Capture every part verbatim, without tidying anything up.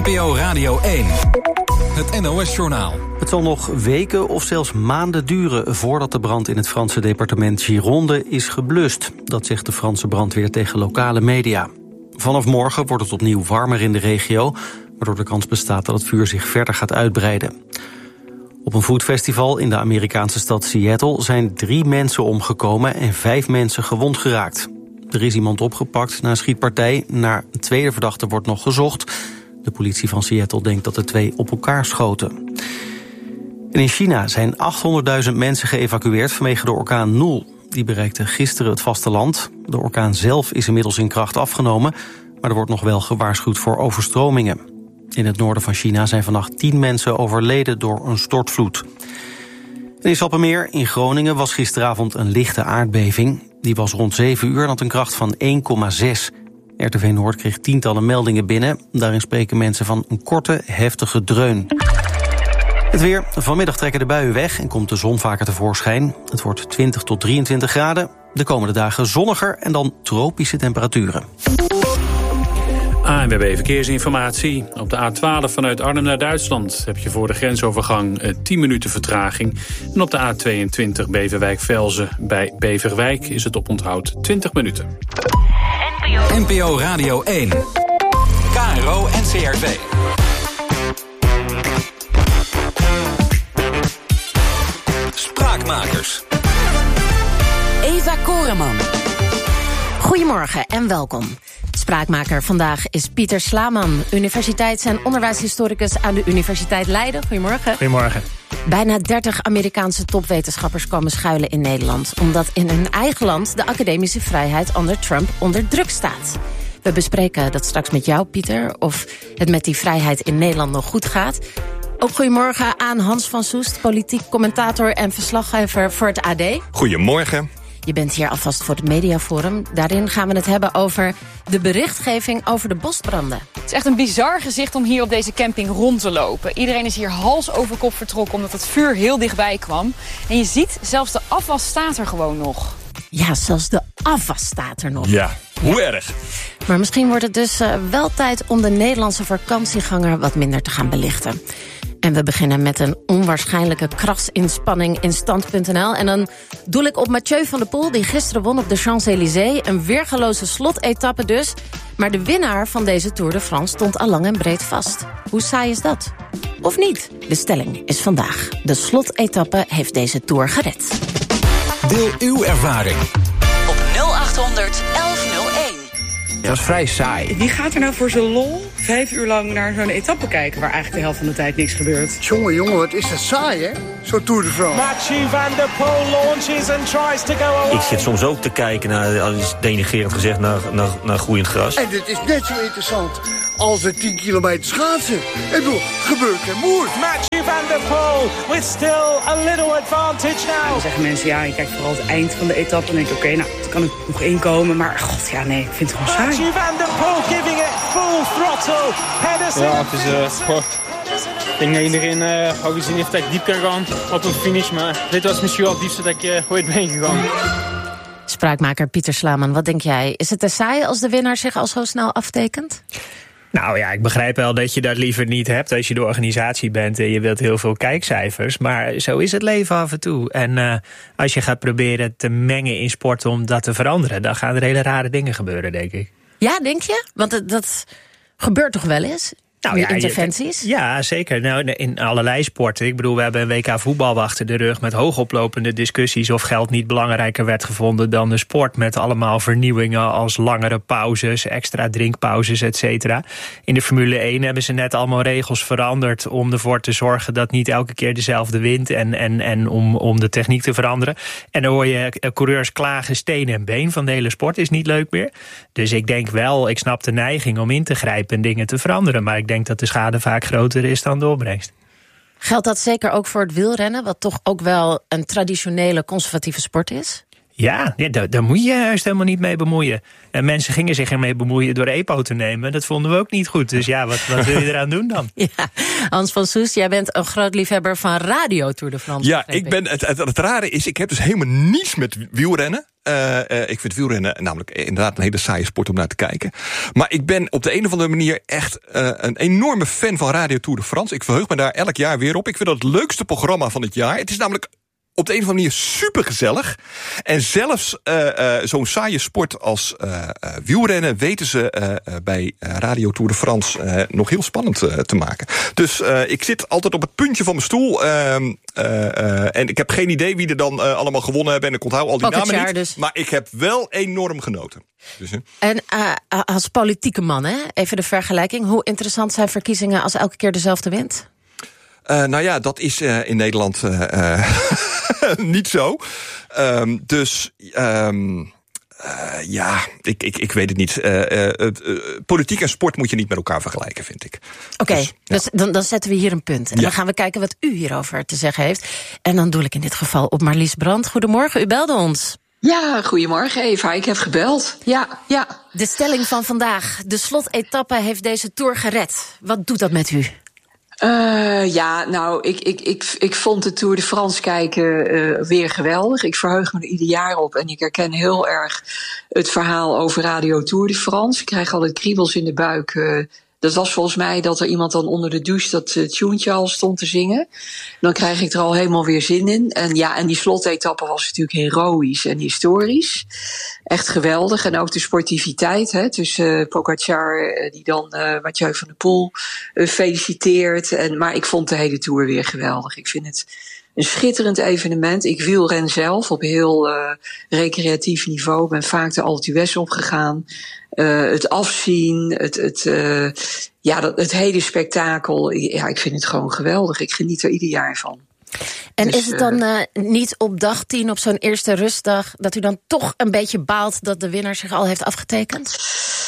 N P O Radio één. Het N O S-journaal. Het zal nog weken of zelfs maanden duren voordat de brand in het Franse departement Gironde is geblust. Dat zegt de Franse brandweer tegen lokale media. Vanaf morgen wordt het opnieuw warmer in de regio, waardoor de kans bestaat dat het vuur zich verder gaat uitbreiden. Op een foodfestival in de Amerikaanse stad Seattle zijn drie mensen omgekomen en vijf mensen gewond geraakt. Er is iemand opgepakt na een schietpartij. Naar een tweede verdachte wordt nog gezocht. De politie van Seattle denkt dat de twee op elkaar schoten. En in China zijn achthonderdduizend mensen geëvacueerd vanwege de orkaan Noel. Die bereikte gisteren het vasteland. De orkaan zelf is inmiddels in kracht afgenomen, maar er wordt nog wel gewaarschuwd voor overstromingen. In het noorden van China zijn vannacht tien mensen overleden door een stortvloed. En in Sappemeer in Groningen was gisteravond een lichte aardbeving. Die was rond zeven uur en had een kracht van één komma zes. R T V Noord kreeg tientallen meldingen binnen. Daarin spreken mensen van een korte, heftige dreun. Het weer. Vanmiddag trekken de buien weg en komt de zon vaker tevoorschijn. Het wordt twintig tot drieëntwintig graden. De komende dagen zonniger en dan tropische temperaturen. A N W B Verkeersinformatie. Op de A twaalf vanuit Arnhem naar Duitsland heb je voor de grensovergang tien minuten vertraging. En op de A tweeëntwintig Beverwijk-Velzen bij Beverwijk is het oponthoud twintig minuten. N P O Radio één. K R O en C R V. Spraakmakers. Eva Koreman. Goedemorgen en welkom. Spraakmaker vandaag is Pieter Slaman, universiteits- en onderwijshistoricus aan de Universiteit Leiden. Goedemorgen. Goedemorgen. Bijna dertig Amerikaanse topwetenschappers komen schuilen in Nederland, omdat in hun eigen land de academische vrijheid onder Trump onder druk staat. We bespreken dat straks met jou, Pieter, of het met die vrijheid in Nederland nog goed gaat. Ook goedemorgen aan Hans van Soest, politiek commentator en verslaggever voor het A D. Goedemorgen. Je bent hier alvast voor het Mediaforum. Daarin gaan we het hebben over de berichtgeving over de bosbranden. Het is echt een bizar gezicht om hier op deze camping rond te lopen. Iedereen is hier hals over kop vertrokken omdat het vuur heel dichtbij kwam. En je ziet, zelfs de afwas staat er gewoon nog. Ja, zelfs de afwas staat er nog. Ja, hoe erg. Maar misschien wordt het dus uh, wel tijd om de Nederlandse vakantieganger wat minder te gaan belichten. En we beginnen met een onwaarschijnlijke krachtsinspanning in stand punt n l. En dan doel ik op Mathieu van der Poel, die gisteren won op de Champs-Élysées. Een weergaloze slotetappe dus. Maar de winnaar van deze Tour de France stond al lang en breed vast. Hoe saai is dat? Of niet? De stelling is vandaag. De slotetappe heeft deze Tour gered. Deel uw ervaring. Op nul achthonderd elf nul één. Dat was vrij saai. Wie gaat er nou voor zijn lol vijf uur lang naar zo'n etappe kijken waar eigenlijk de helft van de tijd niks gebeurt? Jongen, jongen, wat is dat saai, hè? Zo'n Tour de France. Mathieu van der Poel launches and tries to go away. Ik zit soms ook te kijken naar, al is denigrerend gezegd, naar, naar, naar groeiend gras. En dit is net zo interessant als de tien kilometer schaatsen. Ik bedoel, gebeurt geen moer. Mathieu van der Poel with still a little advantage now. Dan zeggen mensen, ja, je kijkt vooral het eind van de etappe. Dan denk ik, oké, okay, nou, dan kan ik nog inkomen. Maar god, ja, nee, ik vind het gewoon saai. Mathieu van der Poel giving it full throttle. Henderson. Ja, het is uh, sport. Ik denk dat iedereen uh, al gezien heeft dat ik diep kan gaan op een finish. Maar dit was misschien wel het diepste dat ik uh, ooit ben gegaan. Spraakmaker Pieter Slaman, wat denk jij? Is het te saai als de winnaar zich al zo snel aftekent? Nou ja, ik begrijp wel dat je dat liever niet hebt als je de organisatie bent en je wilt heel veel kijkcijfers. Maar zo is het leven af en toe. En uh, als je gaat proberen te mengen in sport om dat te veranderen, dan gaan er hele rare dingen gebeuren, denk ik. Ja, denk je? Want dat, dat gebeurt toch wel eens? Nou, ja, interventies? Je, ja, zeker. Nou, in allerlei sporten. Ik bedoel, we hebben een W K voetbal achter de rug met hoogoplopende discussies of geld niet belangrijker werd gevonden dan de sport, met allemaal vernieuwingen als langere pauzes, extra drinkpauzes, et cetera. In de Formule één hebben ze net allemaal regels veranderd om ervoor te zorgen dat niet elke keer dezelfde wint en, en, en om, om de techniek te veranderen. En dan hoor je coureurs klagen steen en been van de hele sport is niet leuk meer. Dus ik denk wel, ik snap de neiging om in te grijpen en dingen te veranderen, maar ik denk dat de schade vaak groter is dan de opbrengst. Geldt dat zeker ook voor het wielrennen, wat toch ook wel een traditionele conservatieve sport is? Ja, ja daar, daar moet je juist helemaal niet mee bemoeien. En mensen gingen zich ermee bemoeien door E P O te nemen. Dat vonden we ook niet goed. Dus ja, wat, wat wil je eraan doen dan? Ja, Hans van Soest, jij bent een groot liefhebber van Radio Tour de France. Ja, ik ben, het, het, het rare is, ik heb dus helemaal niets met wielrennen. Uh, uh, ik vind wielrennen namelijk inderdaad een hele saaie sport om naar te kijken. Maar ik ben op de een of andere manier echt uh, een enorme fan van Radio Tour de France. Ik verheug me daar elk jaar weer op. Ik vind dat het leukste programma van het jaar. Het is namelijk op de een of andere manier supergezellig. En zelfs uh, uh, zo'n saaie sport als uh, uh, wielrennen weten ze uh, uh, bij Radio Tour de France uh, nog heel spannend uh, te maken. Dus uh, ik zit altijd op het puntje van mijn stoel. Uh, uh, uh, en ik heb geen idee wie er dan uh, allemaal gewonnen hebben. En ik onthoud al die Pocket namen niet. Dus. Maar ik heb wel enorm genoten. Dus, hè. En uh, als politieke man, hè? Even de vergelijking. Hoe interessant zijn verkiezingen als elke keer dezelfde wint? Uh, nou ja, dat is uh, in Nederland uh, uh, niet zo. Um, dus um, uh, ja, ik, ik, ik weet het niet. Uh, uh, uh, politiek en sport moet je niet met elkaar vergelijken, vind ik. Oké, okay, dus, ja. dus dan, dan zetten we hier een punt. En ja. dan gaan we kijken wat u hierover te zeggen heeft. En dan doe ik in dit geval op Marlies Brandt. Goedemorgen, u belde ons. Ja, goedemorgen Eva, ik heb gebeld. Ja, ja. De stelling van vandaag. De slotetappe heeft deze Tour gered. Wat doet dat met u? Uh, ja, nou, ik, ik, ik, ik vond de Tour de France kijken uh, weer geweldig. Ik verheug me er ieder jaar op en ik herken heel erg het verhaal over Radio Tour de France. Ik krijg altijd kriebels in de buik. Uh, dat was volgens mij dat er iemand dan onder de douche dat uh, tuentje al stond te zingen. Dan krijg ik er al helemaal weer zin in. En ja, en die slotetappe was natuurlijk heroïsch en historisch. Echt geweldig. En ook de sportiviteit, hè, tussen uh, Pogacar, uh, die dan uh, Mathieu van der Poel uh, feliciteert. En, maar ik vond de hele Tour weer geweldig. Ik vind het een schitterend evenement. Ik wielren zelf op heel uh, recreatief niveau. Ben vaak de Alpe d'Huez opgegaan. Uh, het afzien, het, het, uh, ja, dat, het hele spektakel. Ja, ik vind het gewoon geweldig. Ik geniet er ieder jaar van. En dus, is het dan uh, niet op dag tien, op zo'n eerste rustdag, dat u dan toch een beetje baalt dat de winnaar zich al heeft afgetekend?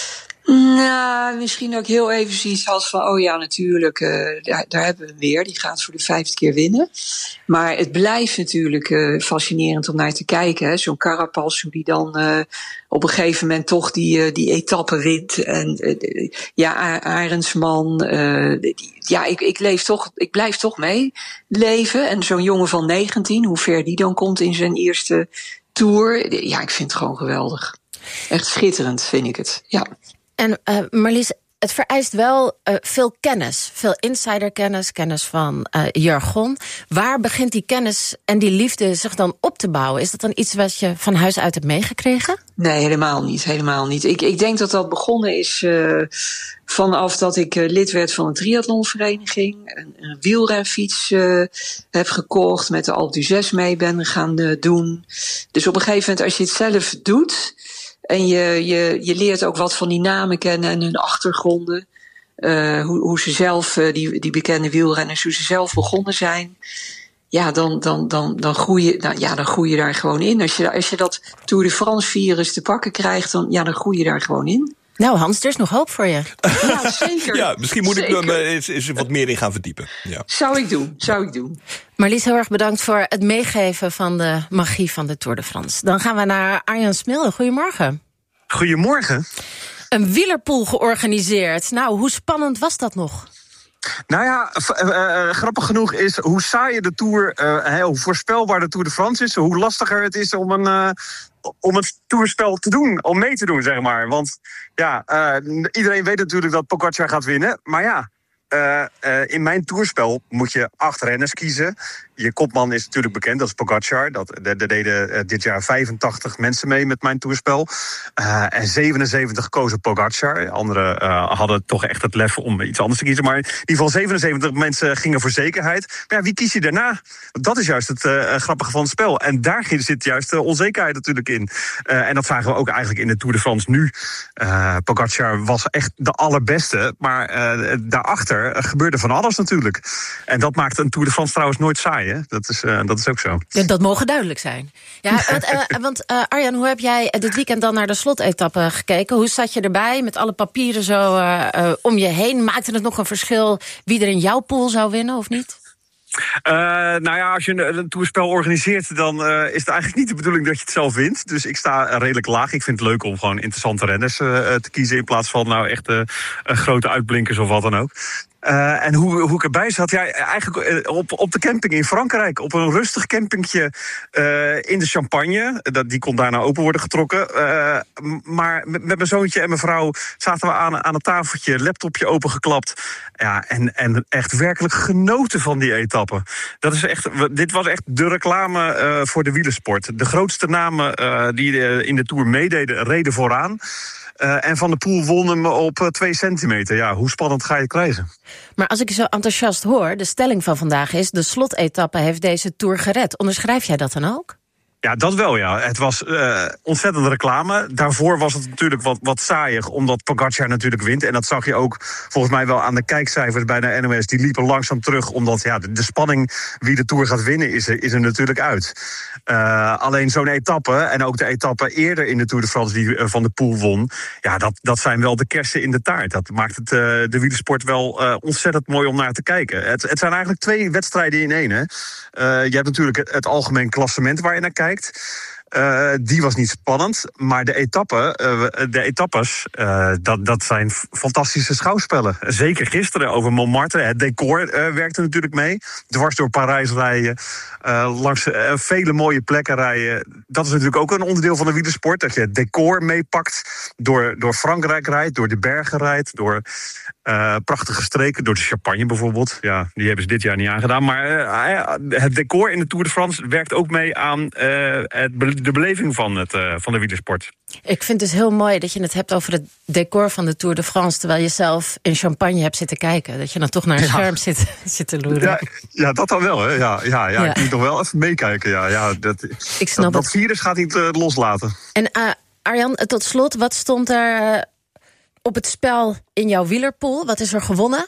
Nou, misschien ook heel even zoiets als van, oh ja, natuurlijk, uh, daar, daar hebben we hem weer. Die gaat voor de vijfde keer winnen. Maar het blijft natuurlijk uh, fascinerend om naar te kijken. Hè. Zo'n Carapaz, hoe die dan uh, op een gegeven moment toch die, uh, die etappe wint. En uh, ja, Arendsman, uh, die, ja, ik, ik, leef toch, ik blijf toch meeleven. En zo'n jongen van negentien, hoe ver die dan komt in zijn eerste Tour. Ja, ik vind het gewoon geweldig. Echt schitterend, vind ik het, ja. En uh, Marlies, het vereist wel uh, veel kennis. Veel insiderkennis, kennis van uh, jargon. Waar begint die kennis en die liefde zich dan op te bouwen? Is dat dan iets wat je van huis uit hebt meegekregen? Nee, helemaal niet. Helemaal niet. Ik, ik denk dat dat begonnen is uh, vanaf dat ik uh, lid werd van een triathlonvereniging. Een, een wielrenfiets uh, heb gekocht, met de Alpe d'Huez mee ben gaan uh, doen. Dus op een gegeven moment, als je het zelf doet, en je, je, je leert ook wat van die namen kennen en hun achtergronden. Uh, hoe, hoe ze zelf, uh, die, die bekende wielrenners, hoe ze zelf begonnen zijn. Ja, dan, dan, dan, dan, groei je, nou, ja, dan groei je daar gewoon in. Als je, als je dat Tour de France virus te pakken krijgt, dan, ja, dan groei je daar gewoon in. Nou Hans, er is nog hoop voor je. Ja, zeker. Ja, misschien moet zeker. ik me eens, eens wat meer in gaan verdiepen. Ja. Zou ik doen, zou ik doen. Marlies, heel erg bedankt voor het meegeven van de magie van de Tour de France. Dan gaan we naar Arjan Smilde. Goedemorgen. Goedemorgen. Een wielerpool georganiseerd. Nou, hoe spannend was dat nog? Nou ja, uh, uh, grappig genoeg is hoe saaier de Tour, uh, hoe voorspelbaar de Tour de France is, hoe lastiger het is om een uh, om het toerspel te doen, om mee te doen, zeg maar. Want ja, uh, iedereen weet natuurlijk dat Pogacar gaat winnen, maar ja, Uh, uh, in mijn toerspel moet je acht renners kiezen. Je kopman is natuurlijk bekend, dat is Pogacar. Dat, er deden uh, dit jaar vijfentachtig mensen mee met mijn toerspel. Uh, en zevenenzeventig kozen Pogacar. Anderen uh, hadden toch echt het lef om iets anders te kiezen. Maar in ieder geval zevenenzeventig mensen gingen voor zekerheid. Maar ja, wie kies je daarna? Dat is juist het uh, grappige van het spel. En daar zit juist de onzekerheid natuurlijk in. Uh, en dat zagen we ook eigenlijk in de Tour de France nu. Uh, Pogacar was echt de allerbeste. Maar uh, daarachter gebeurde van alles natuurlijk. En dat maakt een Tour de France trouwens nooit saai, hè? Dat is, uh, dat is ook zo. Ja, dat mogen duidelijk zijn. Ja, want, uh, want uh, Arjan, hoe heb jij dit weekend dan naar de slotetappe gekeken? Hoe zat je erbij met alle papieren zo uh, uh, om je heen? Maakte het nog een verschil wie er in jouw pool zou winnen of niet? Uh, nou ja, als je een, een toerspel organiseert, dan uh, is het eigenlijk niet de bedoeling dat je het zelf wint. Dus ik sta redelijk laag. Ik vind het leuk om gewoon interessante renners uh, te kiezen in plaats van nou echt uh, uh, grote uitblinkers of wat dan ook. Uh, en hoe, hoe ik erbij zat, ja, eigenlijk op, op de camping in Frankrijk. Op een rustig campingtje uh, in de Champagne. Dat, die kon daarna open worden getrokken. Uh, maar met, met mijn zoontje en mijn vrouw zaten we aan, aan een tafeltje, laptopje opengeklapt. Ja, en, en echt werkelijk genoten van die etappe. Dat is echt, dit was echt de reclame uh, voor de wielersport. De grootste namen uh, die de, in de Tour meededen, reden vooraan. Uh, en Van der Poel won hem op uh, twee centimeter. Ja, hoe spannend ga je het krijgen? Maar als ik zo enthousiast hoor, de stelling van vandaag is, de slotetappe heeft deze Tour gered. Onderschrijf jij dat dan ook? Ja, dat wel, ja. Het was uh, ontzettende reclame. Daarvoor was het natuurlijk wat, wat saaiig, omdat Pogacar natuurlijk wint. En dat zag je ook volgens mij wel aan de kijkcijfers bij de N O S. Die liepen langzaam terug, omdat ja, de, de spanning wie de Tour gaat winnen is er, is er natuurlijk uit. Uh, alleen zo'n etappe, en ook de etappe eerder in de Tour de France die uh, Van der Poel won, ja, dat, dat zijn wel de kersen in de taart. Dat maakt het, uh, de wielersport wel uh, ontzettend mooi om naar te kijken. Het, het zijn eigenlijk twee wedstrijden in één, hè. Uh, je hebt natuurlijk het, het algemeen klassement waar je naar kijkt. Uh, die was niet spannend, maar de, etappe, uh, de etappes, uh, dat, dat zijn fantastische schouwspellen. Zeker gisteren over Montmartre. Het decor uh, werkte natuurlijk mee. Dwars door Parijs rijden, uh, langs uh, vele mooie plekken rijden. Dat is natuurlijk ook een onderdeel van de wielersport. Dat je het decor meepakt, door, door Frankrijk rijdt, door de bergen rijdt, door uh, prachtige streken, door de Champagne bijvoorbeeld. Ja, die hebben ze dit jaar niet aangedaan. Maar uh, het decor in de Tour de France werkt ook mee aan uh, het de beleving van, het, uh, van de wielersport. Ik vind het dus heel mooi dat je het hebt over het decor van de Tour de France, terwijl je zelf in Champagne hebt zitten kijken. Dat je dan toch naar een ja. scherm zit, zit te loeren. Ja, ja, dat dan wel, hè. Ja, ja, ja, ja. Ik moet toch wel even meekijken. Ja, ja, dat, ik snap dat, dat virus gaat niet uh, loslaten. En uh, Arjan, tot slot, wat stond er uh, op het spel in jouw wielerpool? Wat is er gewonnen?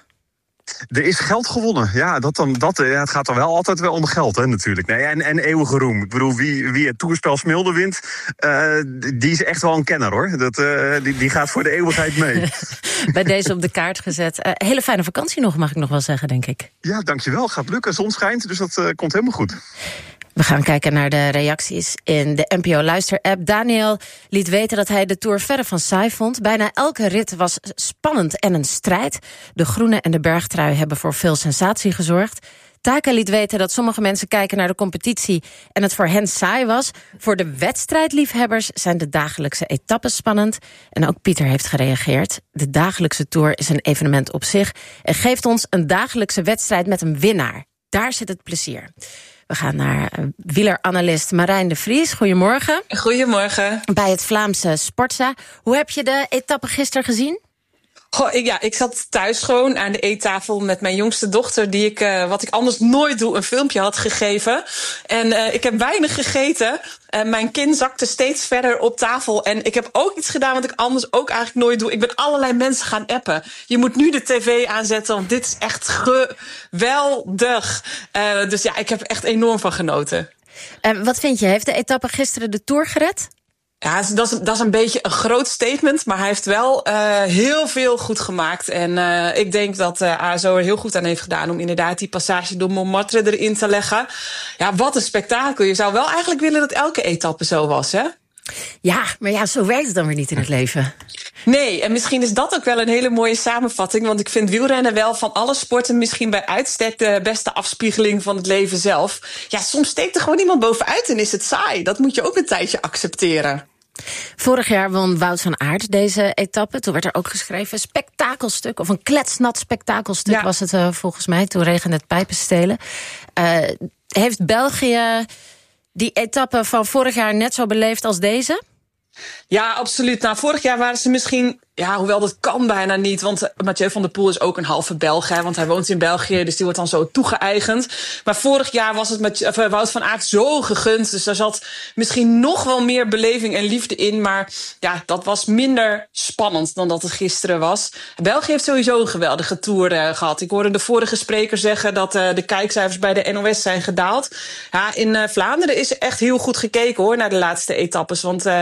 Er is geld gewonnen. Ja, dat dan, dat, ja, het gaat dan wel altijd wel om geld, hè, natuurlijk. Nee, en, en eeuwige roem. Ik bedoel, wie, wie het toerspel Smilde wint, uh, die is echt wel een kenner, hoor. Dat, uh, die, die gaat voor de eeuwigheid mee. Bij deze op de kaart gezet. Uh, hele fijne vakantie nog, mag ik nog wel zeggen, denk ik. Ja, dankjewel. Gaat lukken. Zon schijnt, dus dat uh, komt helemaal goed. We gaan kijken naar de reacties in de N P O Luister-app. Daniel liet weten dat hij de Tour verre van saai vond. Bijna elke rit was spannend en een strijd. De groene en de bergtrui hebben voor veel sensatie gezorgd. Taka liet weten dat sommige mensen kijken naar de competitie en het voor hen saai was. Voor de wedstrijdliefhebbers zijn de dagelijkse etappes spannend. En ook Pieter heeft gereageerd. De dagelijkse Tour is een evenement op zich en geeft ons een dagelijkse wedstrijd met een winnaar. Daar zit het plezier. We gaan naar wieleranalist Marijn de Vries. Goedemorgen. Goedemorgen. Bij het Vlaamse Sportza. Hoe heb je de etappe gisteren gezien? Goh, ik, ja, ik zat thuis gewoon aan de eettafel met mijn jongste dochter, die ik, uh, wat ik anders nooit doe, een filmpje had gegeven. En uh, ik heb weinig gegeten. Uh, mijn kin zakte steeds verder op tafel. En ik heb ook iets gedaan wat ik anders ook eigenlijk nooit doe. Ik ben allerlei mensen gaan appen. Je moet nu de tv aanzetten, want dit is echt geweldig. Uh, dus ja, ik heb er echt enorm van genoten. Uh, wat vind je? Heeft de etappe gisteren de Tour gered? Ja, dat is, dat is een beetje een groot statement, maar hij heeft wel uh, heel veel goed gemaakt. En uh, ik denk dat uh, A S O er heel goed aan heeft gedaan om inderdaad die passage door Montmartre erin te leggen. Ja, wat een spektakel. Je zou wel eigenlijk willen dat elke etappe zo was, hè? Ja, maar ja, zo werkt het dan weer niet in het leven. Nee, en misschien is dat ook wel een hele mooie samenvatting. Want ik vind wielrennen wel van alle sporten misschien bij uitstek de beste afspiegeling van het leven zelf. Ja, soms steekt er gewoon iemand bovenuit en is het saai. Dat moet je ook een tijdje accepteren. Vorig jaar won Wout van Aert deze etappe. Toen werd er ook geschreven spektakelstuk, of een kletsnat spektakelstuk ja. was het uh, volgens mij. Toen regende het pijpenstelen. Uh, heeft België die etappe van vorig jaar net zo beleefd als deze? Ja, absoluut. Nou, vorig jaar waren ze misschien, ja, hoewel dat kan bijna niet, want Mathieu van der Poel is ook een halve Belg, hè, want hij woont in België, dus die wordt dan zo toegeëigend. Maar vorig jaar was het met uh, Wout van Aert zo gegund, dus daar zat misschien nog wel meer beleving en liefde in, maar ja, dat was minder spannend dan dat het gisteren was. België heeft sowieso een geweldige Tour uh, gehad. Ik hoorde de vorige spreker zeggen dat uh, de kijkcijfers bij de N O S zijn gedaald. Ja, in uh, Vlaanderen is echt heel goed gekeken, hoor, naar de laatste etappes, want uh, Remco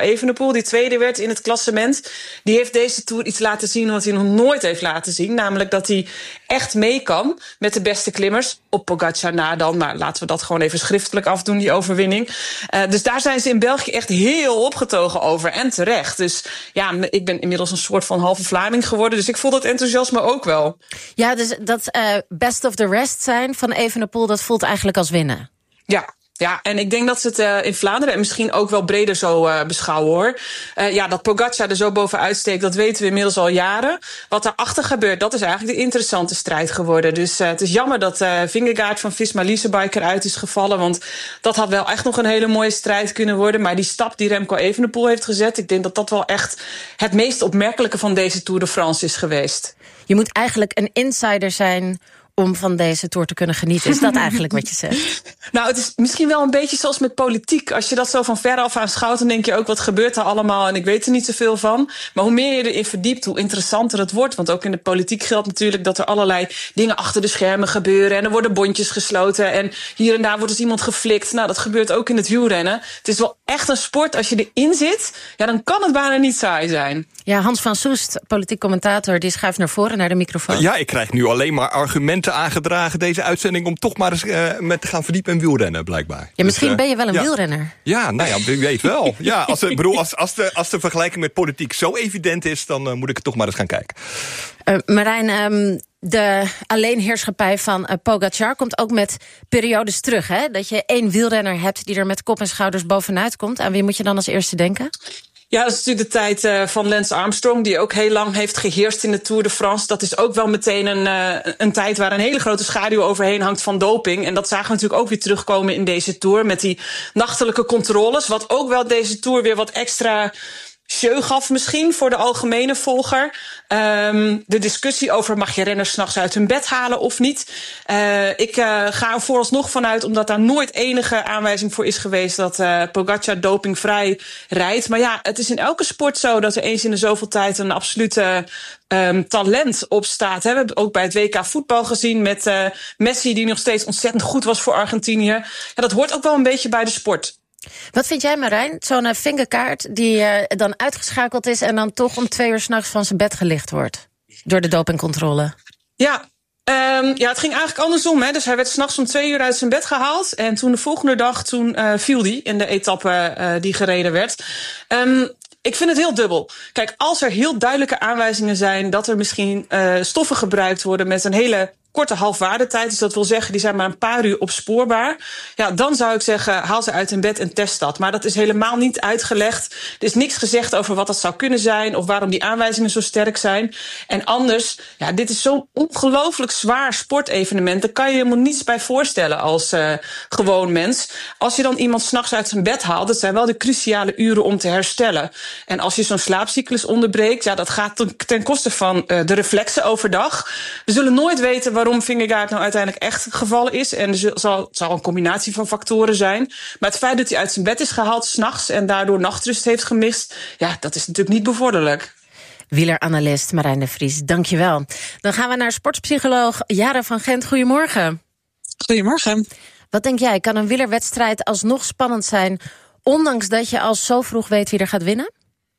Evenepoel, die tweede werd in het klassement. Die heeft deze Tour iets laten zien wat hij nog nooit heeft laten zien. Namelijk dat hij echt mee kan met de beste klimmers. Op Pogacar na dan, maar laten we dat gewoon even schriftelijk afdoen, die overwinning. Uh, dus daar zijn ze in België echt heel opgetogen over. En terecht. Dus ja, ik ben inmiddels een soort van halve Vlaming geworden. Dus ik voel dat enthousiasme ook wel. Ja, dus dat uh, best of the rest zijn van Evenepoel, dat voelt eigenlijk als winnen. Ja. Ja, en ik denk dat ze het uh, in Vlaanderen en misschien ook wel breder zo uh, beschouwen, hoor. Uh, ja, dat Pogacar er zo bovenuit steekt, dat weten we inmiddels al jaren. Wat daarachter gebeurt, dat is eigenlijk de interessante strijd geworden. Dus uh, het is jammer dat uh, Vingegaard van Visma-Leasebike eruit is gevallen, want dat had wel echt nog een hele mooie strijd kunnen worden. Maar die stap die Remco Evenepoel heeft gezet, ik denk dat dat wel echt het meest opmerkelijke van deze Tour de France is geweest. Je moet eigenlijk een insider zijn om van deze Tour te kunnen genieten. Is dat eigenlijk wat je zegt? Nou, het is misschien wel een beetje zoals met politiek. Als je dat zo van veraf aanschouwt, dan denk je ook, wat gebeurt er allemaal? En ik weet er niet zoveel van. Maar hoe meer je erin verdiept, hoe interessanter het wordt. Want ook in de politiek geldt natuurlijk dat er allerlei dingen achter de schermen gebeuren. En er worden bondjes gesloten. En hier en daar wordt dus iemand geflikt. Nou, dat gebeurt ook in het wielrennen. Het is wel echt een sport. Als je erin zit, ja, dan kan het bijna niet saai zijn. Ja, Hans van Soest, politiek commentator, die schuift naar voren, naar de microfoon. Ja, ik krijg nu alleen maar argumenten aangedragen, deze uitzending, om toch maar eens uh, met te gaan verdiepen in wielrennen, blijkbaar. Ja, misschien dus, uh, ben je wel een ja. wielrenner. Ja, nou ja, wie weet wel. Ja, als, ik bedoel, als, als, de, als de vergelijking met politiek zo evident is, dan uh, moet ik het toch maar eens gaan kijken. Uh, Marijn, um, de alleenheerschappij van uh, Pogacar komt ook met periodes terug, hè? Dat je één wielrenner hebt die er met kop en schouders bovenuit komt. Aan wie moet je dan als eerste denken? Ja, dat is natuurlijk de tijd uh, van Lance Armstrong, die ook heel lang heeft geheerst in de Tour de France. Dat is ook wel meteen een, uh, een tijd waar een hele grote schaduw overheen hangt van doping. En dat zagen we natuurlijk ook weer terugkomen in deze Tour met die nachtelijke controles. Wat ook wel deze Tour weer wat extra show gaf misschien voor de algemene volger. Um, de discussie over mag je renners 's nachts uit hun bed halen of niet. Uh, ik uh, ga er vooralsnog vanuit, omdat daar nooit enige aanwijzing voor is geweest dat uh, Pogacar dopingvrij rijdt. Maar ja, het is in elke sport zo dat er eens in de zoveel tijd een absolute um, talent op staat. We hebben ook bij het W K voetbal gezien met uh, Messi, die nog steeds ontzettend goed was voor Argentinië. Ja, dat hoort ook wel een beetje bij de sport. Wat vind jij, Marijn? Zo'n uh, vingerkaart die uh, dan uitgeschakeld is en dan toch om twee uur 's nachts van zijn bed gelicht wordt door de dopingcontrole. Ja, um, ja, het ging eigenlijk andersom. Hè. Dus hij werd 's nachts om twee uur uit zijn bed gehaald. En toen de volgende dag toen uh, viel hij in de etappe uh, die gereden werd. Um, Ik vind het heel dubbel. Kijk, als er heel duidelijke aanwijzingen zijn dat er misschien uh, stoffen gebruikt worden met een hele korte halfwaardetijd, dus dat wil zeggen, die zijn maar een paar uur opspoorbaar. Ja, dan zou ik zeggen, haal ze uit hun bed en test dat. Maar dat is helemaal niet uitgelegd. Er is niks gezegd over wat dat zou kunnen zijn of waarom die aanwijzingen zo sterk zijn. En anders, ja, dit is zo'n ongelooflijk zwaar sportevenement. Daar kan je helemaal niets bij voorstellen als uh, gewoon mens. Als je dan iemand 's nachts uit zijn bed haalt, dat zijn wel de cruciale uren om te herstellen. En als je zo'n slaapcyclus onderbreekt, ja, dat gaat ten, ten koste van uh, de reflexen overdag. We zullen nooit weten waarom waarom Vingegaard nou uiteindelijk echt gevallen is. En er zal, het zal een combinatie van factoren zijn. Maar het feit dat hij uit zijn bed is gehaald 's nachts en daardoor nachtrust heeft gemist, ja, dat is natuurlijk niet bevorderlijk. Wieleranalist Marijn de Vries, dank je wel. Dan gaan we naar sportpsycholoog Jara van Gent. Goedemorgen. Goedemorgen. Wat denk jij, kan een wielerwedstrijd alsnog spannend zijn, ondanks dat je al zo vroeg weet wie er gaat winnen?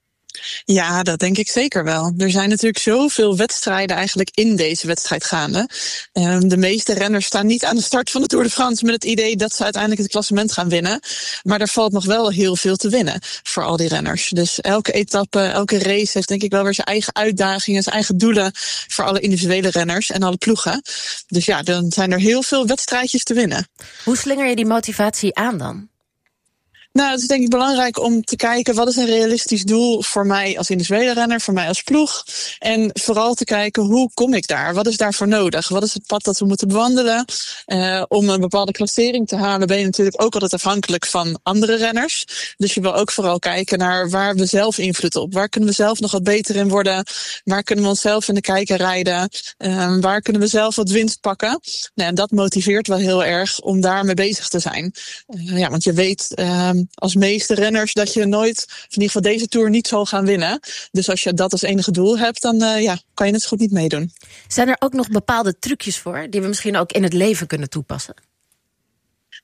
Ja, dat denk ik zeker wel. Er zijn natuurlijk zoveel wedstrijden eigenlijk in deze wedstrijd gaande. Um, de meeste renners staan niet aan de start van de Tour de France met het idee dat ze uiteindelijk het klassement gaan winnen. Maar er valt nog wel heel veel te winnen voor al die renners. Dus elke etappe, elke race heeft denk ik wel weer zijn eigen uitdagingen, zijn eigen doelen voor alle individuele renners en alle ploegen. Dus ja, dan zijn er heel veel wedstrijdjes te winnen. Hoe slinger je die motivatie aan dan? Nou, het is denk ik belangrijk om te kijken wat is een realistisch doel voor mij als individuele renner, voor mij als ploeg. En vooral te kijken hoe kom ik daar? Wat is daarvoor nodig? Wat is het pad dat we moeten bewandelen? Uh, om een bepaalde klassering te halen ben je natuurlijk ook altijd afhankelijk van andere renners. Dus je wil ook vooral kijken naar waar we zelf invloed op. Waar kunnen we zelf nog wat beter in worden? Waar kunnen we onszelf in de kijker rijden? Uh, waar kunnen we zelf wat winst pakken? Nou, en dat motiveert wel heel erg om daarmee bezig te zijn. Uh, ja, want je weet Uh, als meeste renners dat je nooit, of in ieder geval deze Tour, niet zal gaan winnen. Dus als je dat als enige doel hebt, dan uh, ja, kan je net zo goed niet meedoen. Zijn er ook nog bepaalde trucjes voor, die we misschien ook in het leven kunnen toepassen?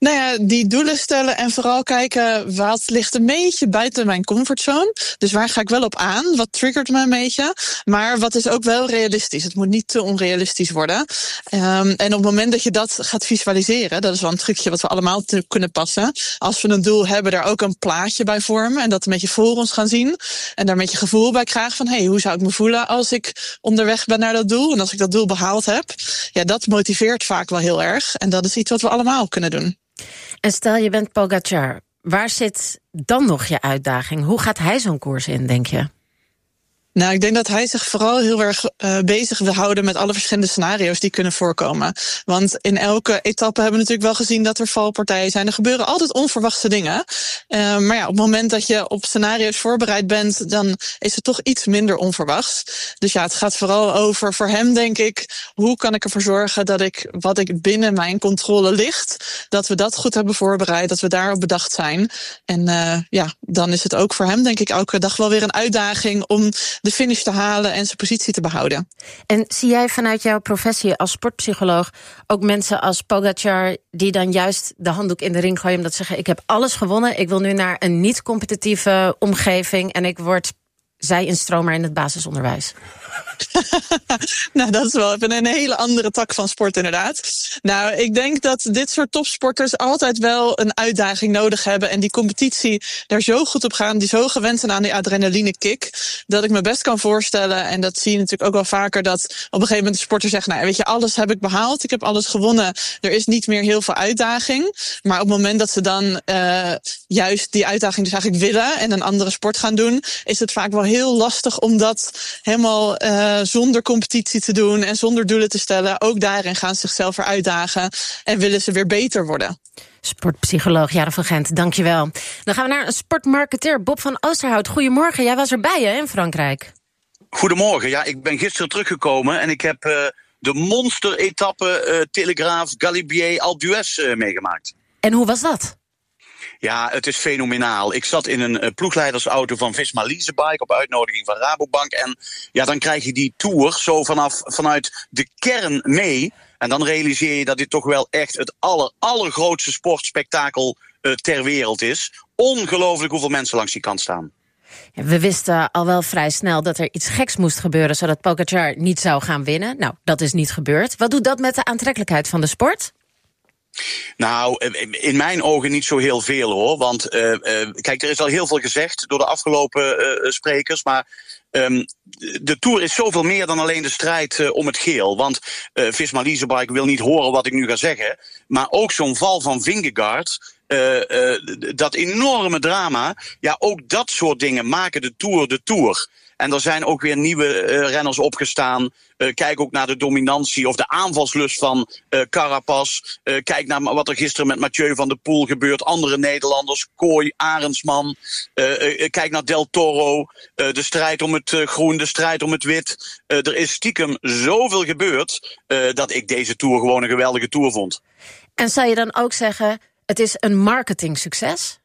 Nou ja, die doelen stellen en vooral kijken wat ligt een beetje buiten mijn comfortzone. Dus waar ga ik wel op aan? Wat triggert me een beetje? Maar wat is ook wel realistisch? Het moet niet te onrealistisch worden. Um, en op het moment dat je dat gaat visualiseren, dat is wel een trucje wat we allemaal te kunnen passen. Als we een doel hebben, daar ook een plaatje bij vormen en dat een beetje voor ons gaan zien. En daar een beetje gevoel bij krijgen van, hé, hey, hoe zou ik me voelen als ik onderweg ben naar dat doel? En als ik dat doel behaald heb, ja, dat motiveert vaak wel heel erg. En dat is iets wat we allemaal kunnen doen. En stel je bent Pogačar, waar zit dan nog je uitdaging? Hoe gaat hij zo'n koers in, denk je? Nou, ik denk dat hij zich vooral heel erg uh, bezig wil houden met alle verschillende scenario's die kunnen voorkomen. Want in elke etappe hebben we natuurlijk wel gezien dat er valpartijen zijn. Er gebeuren altijd onverwachte dingen. Uh, maar ja, op het moment dat je op scenario's voorbereid bent, dan is het toch iets minder onverwachts. Dus ja, het gaat vooral over, voor hem denk ik, hoe kan ik ervoor zorgen dat ik wat ik binnen mijn controle ligt, dat we dat goed hebben voorbereid, dat we daarop bedacht zijn. En uh, ja, dan is het ook voor hem denk ik elke dag wel weer een uitdaging om de finish te halen en zijn positie te behouden. En zie jij vanuit jouw professie als sportpsycholoog ook mensen als Pogačar die dan juist de handdoek in de ring gooien omdat ze zeggen, ik heb alles gewonnen, ik wil nu naar een niet-competitieve omgeving en ik word zij-instromer in het basisonderwijs? Nou, dat is wel even een hele andere tak van sport inderdaad. Nou, ik denk dat dit soort topsporters altijd wel een uitdaging nodig hebben en die competitie daar zo goed op gaan, die zo gewend zijn aan die adrenaline kick, dat ik me best kan voorstellen, en dat zie je natuurlijk ook wel vaker, dat op een gegeven moment de sporter zegt, nou weet je, alles heb ik behaald, ik heb alles gewonnen, er is niet meer heel veel uitdaging. Maar op het moment dat ze dan uh, juist die uitdaging dus eigenlijk willen en een andere sport gaan doen, is het vaak wel heel lastig om dat helemaal uh, zonder competitie te doen en zonder doelen te stellen. Ook daarin gaan ze zichzelf weer uitdagen en willen ze weer beter worden. Sportpsycholoog Jara van Gent, dankjewel. Dan gaan we naar een sportmarketeer, Bob van Oosterhout. Goedemorgen, jij was erbij hè, in Frankrijk. Goedemorgen, ja, ik ben gisteren teruggekomen en ik heb uh, de monster-etappe uh, Telegraaf, Galibier, Alpe d'Huez uh, meegemaakt. En hoe was dat? Ja, het is fenomenaal. Ik zat in een uh, ploegleidersauto van Visma Leasebike op uitnodiging van Rabobank. En ja, dan krijg je die tour zo vanaf, vanuit de kern mee. En dan realiseer je dat dit toch wel echt het aller, allergrootste sportspektakel uh, ter wereld is. Ongelooflijk hoeveel mensen langs die kant staan. We wisten al wel vrij snel dat er iets geks moest gebeuren zodat Pogačar niet zou gaan winnen. Nou, dat is niet gebeurd. Wat doet dat met de aantrekkelijkheid van de sport? Nou, in mijn ogen niet zo heel veel hoor. Want uh, uh, kijk, er is al heel veel gezegd door de afgelopen uh, sprekers. Maar um, de Tour is zoveel meer dan alleen de strijd uh, om het geel. Want uh, Visma Leasebike wil niet horen wat ik nu ga zeggen. Maar ook zo'n val van Vingegaard, uh, uh, dat enorme drama. Ja, ook dat soort dingen maken de Tour de Tour. En er zijn ook weer nieuwe uh, renners opgestaan. Uh, kijk ook naar de dominantie of de aanvalslust van uh, Carapaz. Uh, kijk naar wat er gisteren met Mathieu van der Poel gebeurt. Andere Nederlanders, Kooi, Arendsman. Uh, uh, kijk naar Del Toro. Uh, de strijd om het uh, groen, de strijd om het wit. Uh, er is stiekem zoveel gebeurd uh, dat ik deze Tour gewoon een geweldige Tour vond. En zou je dan ook zeggen, het is een marketingsucces?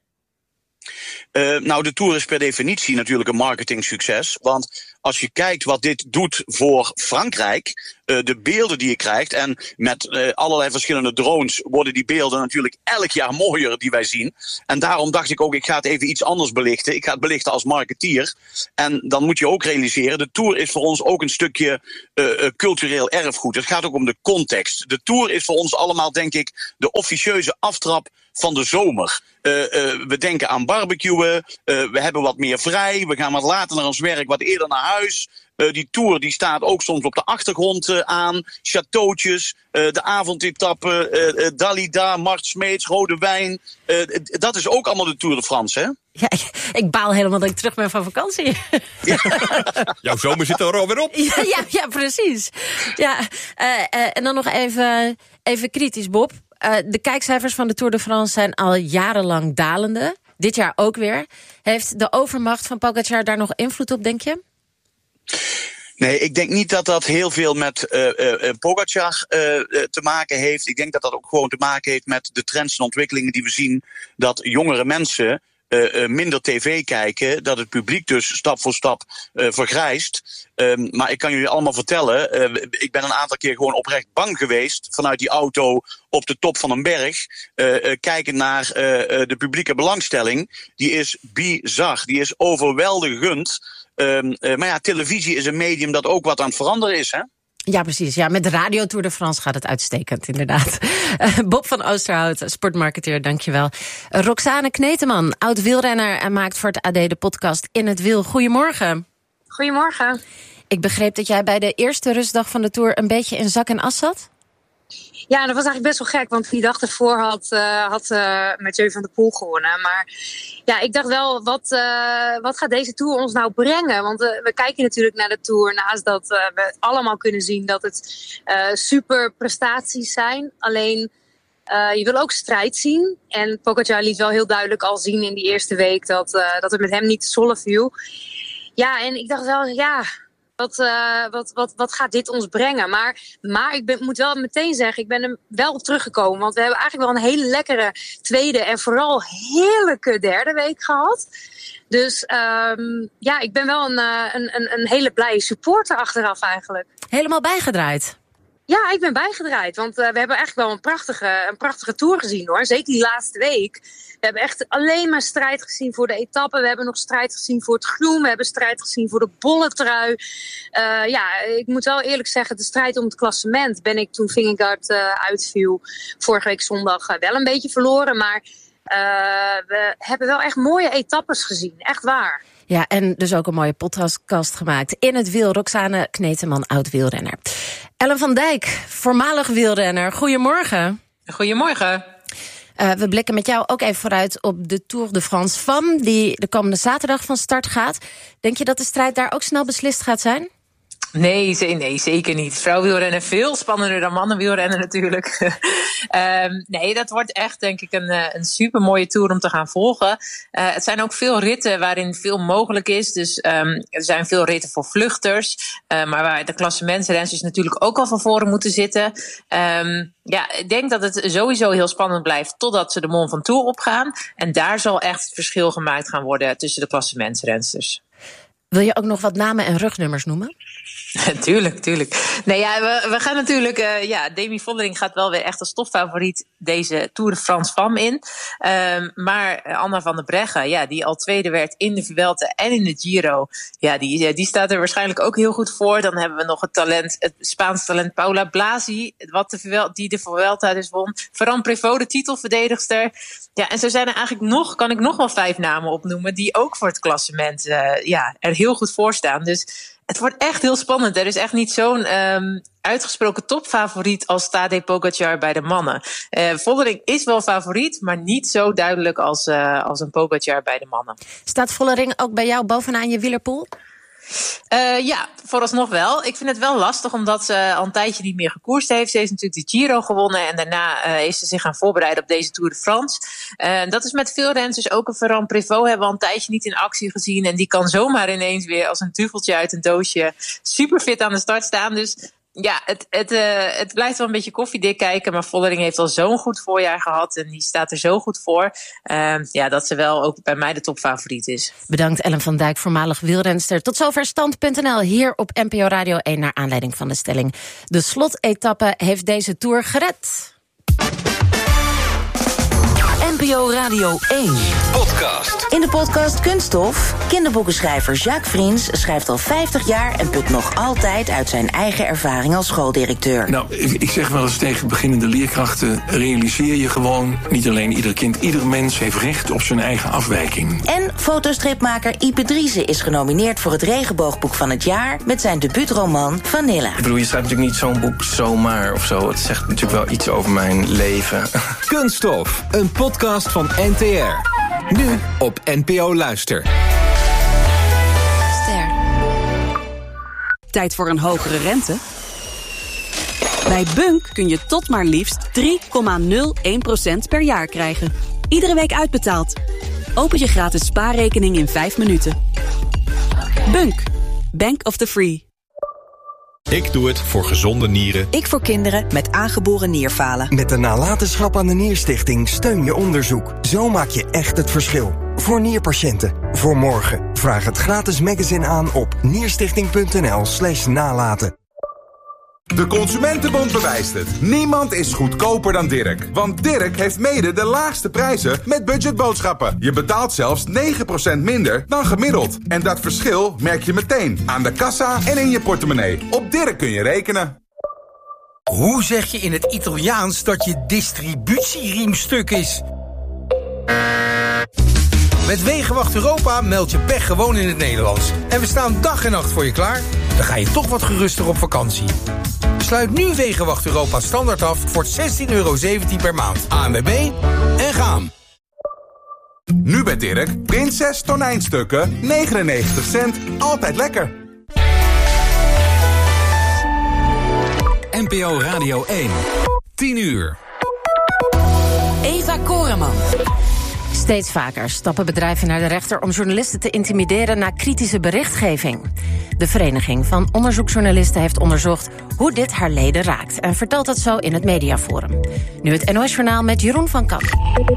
Uh, nou, de Tour is per definitie natuurlijk een marketingsucces. Want als je kijkt wat dit doet voor Frankrijk, uh, de beelden die je krijgt, en met uh, allerlei verschillende drones worden die beelden natuurlijk elk jaar mooier die wij zien. En daarom dacht ik ook, ik ga het even iets anders belichten. Ik ga het belichten als marketeer. En dan moet je ook realiseren, de Tour is voor ons ook een stukje uh, uh, cultureel erfgoed. Het gaat ook om de context. De Tour is voor ons allemaal, denk ik, de officieuze aftrap van de zomer. Uh, uh, we denken aan barbecuen, uh, we hebben wat meer vrij, we gaan wat later naar ons werk, wat eerder naar huis. Uh, die Tour die staat ook soms op de achtergrond uh, aan. Chateautjes, uh, de avondetappe, uh, uh, Dalida, Mart Smeets, rode wijn. Uh, dat is ook allemaal de Tour de France, hè? Ja, ik, ik baal helemaal dat ik terug ben van vakantie. Ja. Jouw zomer zit er alweer op. Ja, ja, ja precies. Ja, uh, uh, en dan nog even, even kritisch, Bob. Uh, de kijkcijfers van de Tour de France zijn al jarenlang dalende. Dit jaar ook weer. Heeft de overmacht van Pogačar daar nog invloed op, denk je? Nee, ik denk niet dat dat heel veel met uh, uh, Pogačar uh, te maken heeft. Ik denk dat dat ook gewoon te maken heeft met de trends en ontwikkelingen die we zien. Dat jongere mensen uh, uh, minder tv kijken, dat het publiek dus stap voor stap uh, vergrijst. Um, maar ik kan jullie allemaal vertellen, uh, ik ben een aantal keer gewoon oprecht bang geweest vanuit die auto op de top van een berg, uh, uh, kijken naar uh, uh, de publieke belangstelling. Die is bizar, die is overweldigend. Um, uh, maar ja, televisie is een medium dat ook wat aan het veranderen is, hè? Ja, precies. Ja, met de Radio Tour de France gaat het uitstekend, inderdaad. Uh, Bob van Oosterhout, sportmarketeer, dankjewel. Uh, Roxane Kneteman, oud-wielrenner en maakt voor het A D de podcast In het Wiel. Goedemorgen. Goedemorgen. Ik begreep dat jij bij de eerste rustdag van de Tour een beetje in zak en as zat? Ja, dat was eigenlijk best wel gek, want die dag ervoor had, uh, had uh, Mathieu van der Poel gewonnen. Maar ja, ik dacht wel, wat, uh, wat gaat deze Tour ons nou brengen? Want uh, we kijken natuurlijk naar de Tour, naast dat uh, we allemaal kunnen zien dat het uh, super prestaties zijn. Alleen, uh, je wil ook strijd zien. En Pogacar liet wel heel duidelijk al zien in die eerste week dat, uh, dat het met hem niet te zollen viel. Ja, en ik dacht wel, ja... Wat, uh, wat, wat, wat gaat dit ons brengen? Maar, maar ik ben, moet wel meteen zeggen, ik ben er wel op teruggekomen. Want we hebben eigenlijk wel een hele lekkere tweede en vooral heerlijke derde week gehad. Dus um, ja, ik ben wel een, een, een, een hele blije supporter achteraf eigenlijk. Helemaal bijgedraaid? Ja, ik ben bijgedraaid. Want uh, we hebben echt wel een prachtige, een prachtige Tour gezien hoor. Zeker die laatste week. We hebben echt alleen maar strijd gezien voor de etappe. We hebben nog strijd gezien voor het groen. We hebben strijd gezien voor de bolletrui. Uh, ja, ik moet wel eerlijk zeggen, de strijd om het klassement ben ik toen Vingegaard uh, uitviel vorige week zondag uh, wel een beetje verloren. Maar uh, we hebben wel echt mooie etappes gezien. Echt waar. Ja, en dus ook een mooie podcast gemaakt. In het Wiel, Roxane Kneteman, oud-wielrenner. Ellen van Dijk, voormalig wielrenner. Goedemorgen. Goedemorgen. Uh, we blikken met jou ook even vooruit op de Tour de France Femmes, die de komende zaterdag van start gaat. Denk je dat de strijd daar ook snel beslist gaat zijn? Nee, nee, zeker niet. Vrouwenwielrennen veel spannender dan mannenwielrennen natuurlijk. um, nee, dat wordt echt denk ik een, een supermooie Tour om te gaan volgen. Uh, het zijn ook veel ritten waarin veel mogelijk is. Dus um, er zijn veel ritten voor vluchters. Uh, maar waar de klassementsrenners natuurlijk ook al van voren moeten zitten. Um, ja, ik denk dat het sowieso heel spannend blijft totdat ze de Mont Ventoux opgaan. En daar zal echt het verschil gemaakt gaan worden tussen de klassementsrensters. Wil je ook nog wat namen en rugnummers noemen? tuurlijk, tuurlijk. Nee, ja, we, we gaan natuurlijk... Uh, ja, Demi Vollering gaat wel weer echt als topfavoriet deze Tour de France Femmes in. Um, maar Anna van der Breggen, ja, die al tweede werd in de Vuelta en in de Giro... ja, die, die staat er waarschijnlijk ook heel goed voor. Dan hebben we nog het talent, het Spaanse talent Paula Blasi... Wat de Vuelta, die de Vuelta dus won. Ferran Prévot, de titelverdedigster. Ja, en zo zijn er eigenlijk nog, kan ik nog wel vijf namen opnoemen... die ook voor het klassement uh, ja, er heel goed voor staan. Dus het wordt echt heel spannend. Er is echt niet zo'n um, uitgesproken topfavoriet als Tadej Pogacar bij de mannen. Uh, Vollering is wel favoriet, maar niet zo duidelijk als, uh, als een Pogacar bij de mannen. Staat Vollering ook bij jou bovenaan je wielerpool? Uh, ja, vooralsnog wel. Ik vind het wel lastig, omdat ze al een tijdje niet meer gekoerst heeft. Ze heeft natuurlijk de Giro gewonnen en daarna uh, is ze zich gaan voorbereiden op deze Tour de France. Uh, dat is met veel renners, ook een Ferran Prévot hebben we al een tijdje niet in actie gezien. En die kan zomaar ineens weer als een duveltje uit een doosje super fit aan de start staan. Dus ja, het, het, uh, het blijft wel een beetje koffiedik kijken. Maar Vollering heeft al zo'n goed voorjaar gehad. En die staat er zo goed voor. Uh, ja, dat ze wel ook bij mij de topfavoriet is. Bedankt Ellen van Dijk, voormalig wielrenster. Tot zover stand punt n l hier op N P O Radio één naar aanleiding van de stelling. De slotetappe heeft deze Tour gered. N P O Radio één Podcast. In de podcast Kunststof, kinderboekenschrijver Jacques Vriends schrijft al vijftig jaar en put nog altijd uit zijn eigen ervaring als schooldirecteur. Nou, ik zeg wel eens tegen beginnende leerkrachten, realiseer je gewoon, niet alleen ieder kind, ieder mens heeft recht op zijn eigen afwijking. En fotostripmaker Ipe Driessen is genomineerd voor het regenboogboek van het jaar met zijn debuutroman Vanilla. Ik bedoel, je schrijft natuurlijk niet zo'n boek zomaar of zo. Het zegt natuurlijk wel iets over mijn leven. Kunststof, een podcast van N T R. Nu op N P O Luister. Ster. Tijd voor een hogere rente? Bij Bunk kun je tot maar liefst drie komma nul één procent per jaar krijgen. Iedere week uitbetaald. Open je gratis spaarrekening in vijf minuten. Bunk. Bank of the Free. Ik doe het voor gezonde nieren. Ik voor kinderen met aangeboren nierfalen. Met de Nalatenschap aan de Nierstichting steun je onderzoek. Zo maak je echt het verschil. Voor nierpatiënten. Voor morgen. Vraag het gratis magazine aan op nierstichting.nl slash nalaten. De Consumentenbond bewijst het. Niemand is goedkoper dan Dirk. Want Dirk heeft mede de laagste prijzen met budgetboodschappen. Je betaalt zelfs negen procent minder dan gemiddeld. En dat verschil merk je meteen aan de kassa en in je portemonnee. Op Dirk kun je rekenen. Hoe zeg je in het Italiaans dat je distributieriem stuk is? Met Wegenwacht Europa meld je pech gewoon in het Nederlands. En we staan dag en nacht voor je klaar. Dan ga je toch wat geruster op vakantie. Sluit nu Wegenwacht Europa standaard af voor zestien euro zeventien per maand. A N W B en gaan. Nu bij Dirk, Prinses tonijnstukken, negenennegentig cent, altijd lekker. N P O Radio één, tien uur. Eva Koreman. Steeds vaker stappen bedrijven naar de rechter om journalisten te intimideren na kritische berichtgeving. De Vereniging van Onderzoeksjournalisten heeft onderzocht hoe dit haar leden raakt en vertelt het zo in het Mediaforum. Nu het N O S-journaal met Jeroen van Kamp.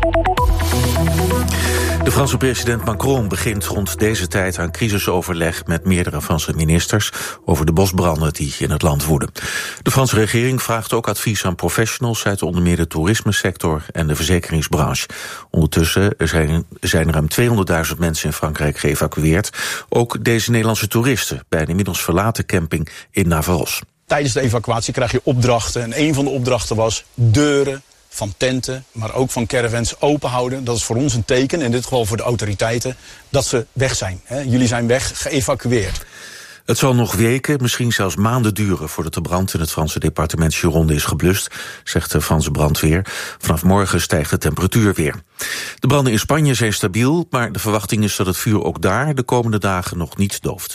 De Franse president Macron begint rond deze tijd aan crisisoverleg met meerdere Franse ministers over de bosbranden die in het land woeden. De Franse regering vraagt ook advies aan professionals uit onder meer de toerismesector en de verzekeringsbranche. Ondertussen zijn, zijn er ruim tweehonderdduizend mensen in Frankrijk geëvacueerd. Ook deze Nederlandse toeristen bij een inmiddels verlaten camping in Navaros. Tijdens de evacuatie krijg je opdrachten en een van de opdrachten was deuren van tenten, maar ook van caravans open houden. Dat is voor ons een teken, in dit geval voor de autoriteiten, dat ze weg zijn. Hè. Jullie zijn weg, geëvacueerd. Het zal nog weken, misschien zelfs maanden duren voordat de brand in het Franse departement Gironde is geblust, zegt de Franse brandweer. Vanaf morgen stijgt de temperatuur weer. De branden in Spanje zijn stabiel, maar de verwachting is dat het vuur ook daar de komende dagen nog niet dooft.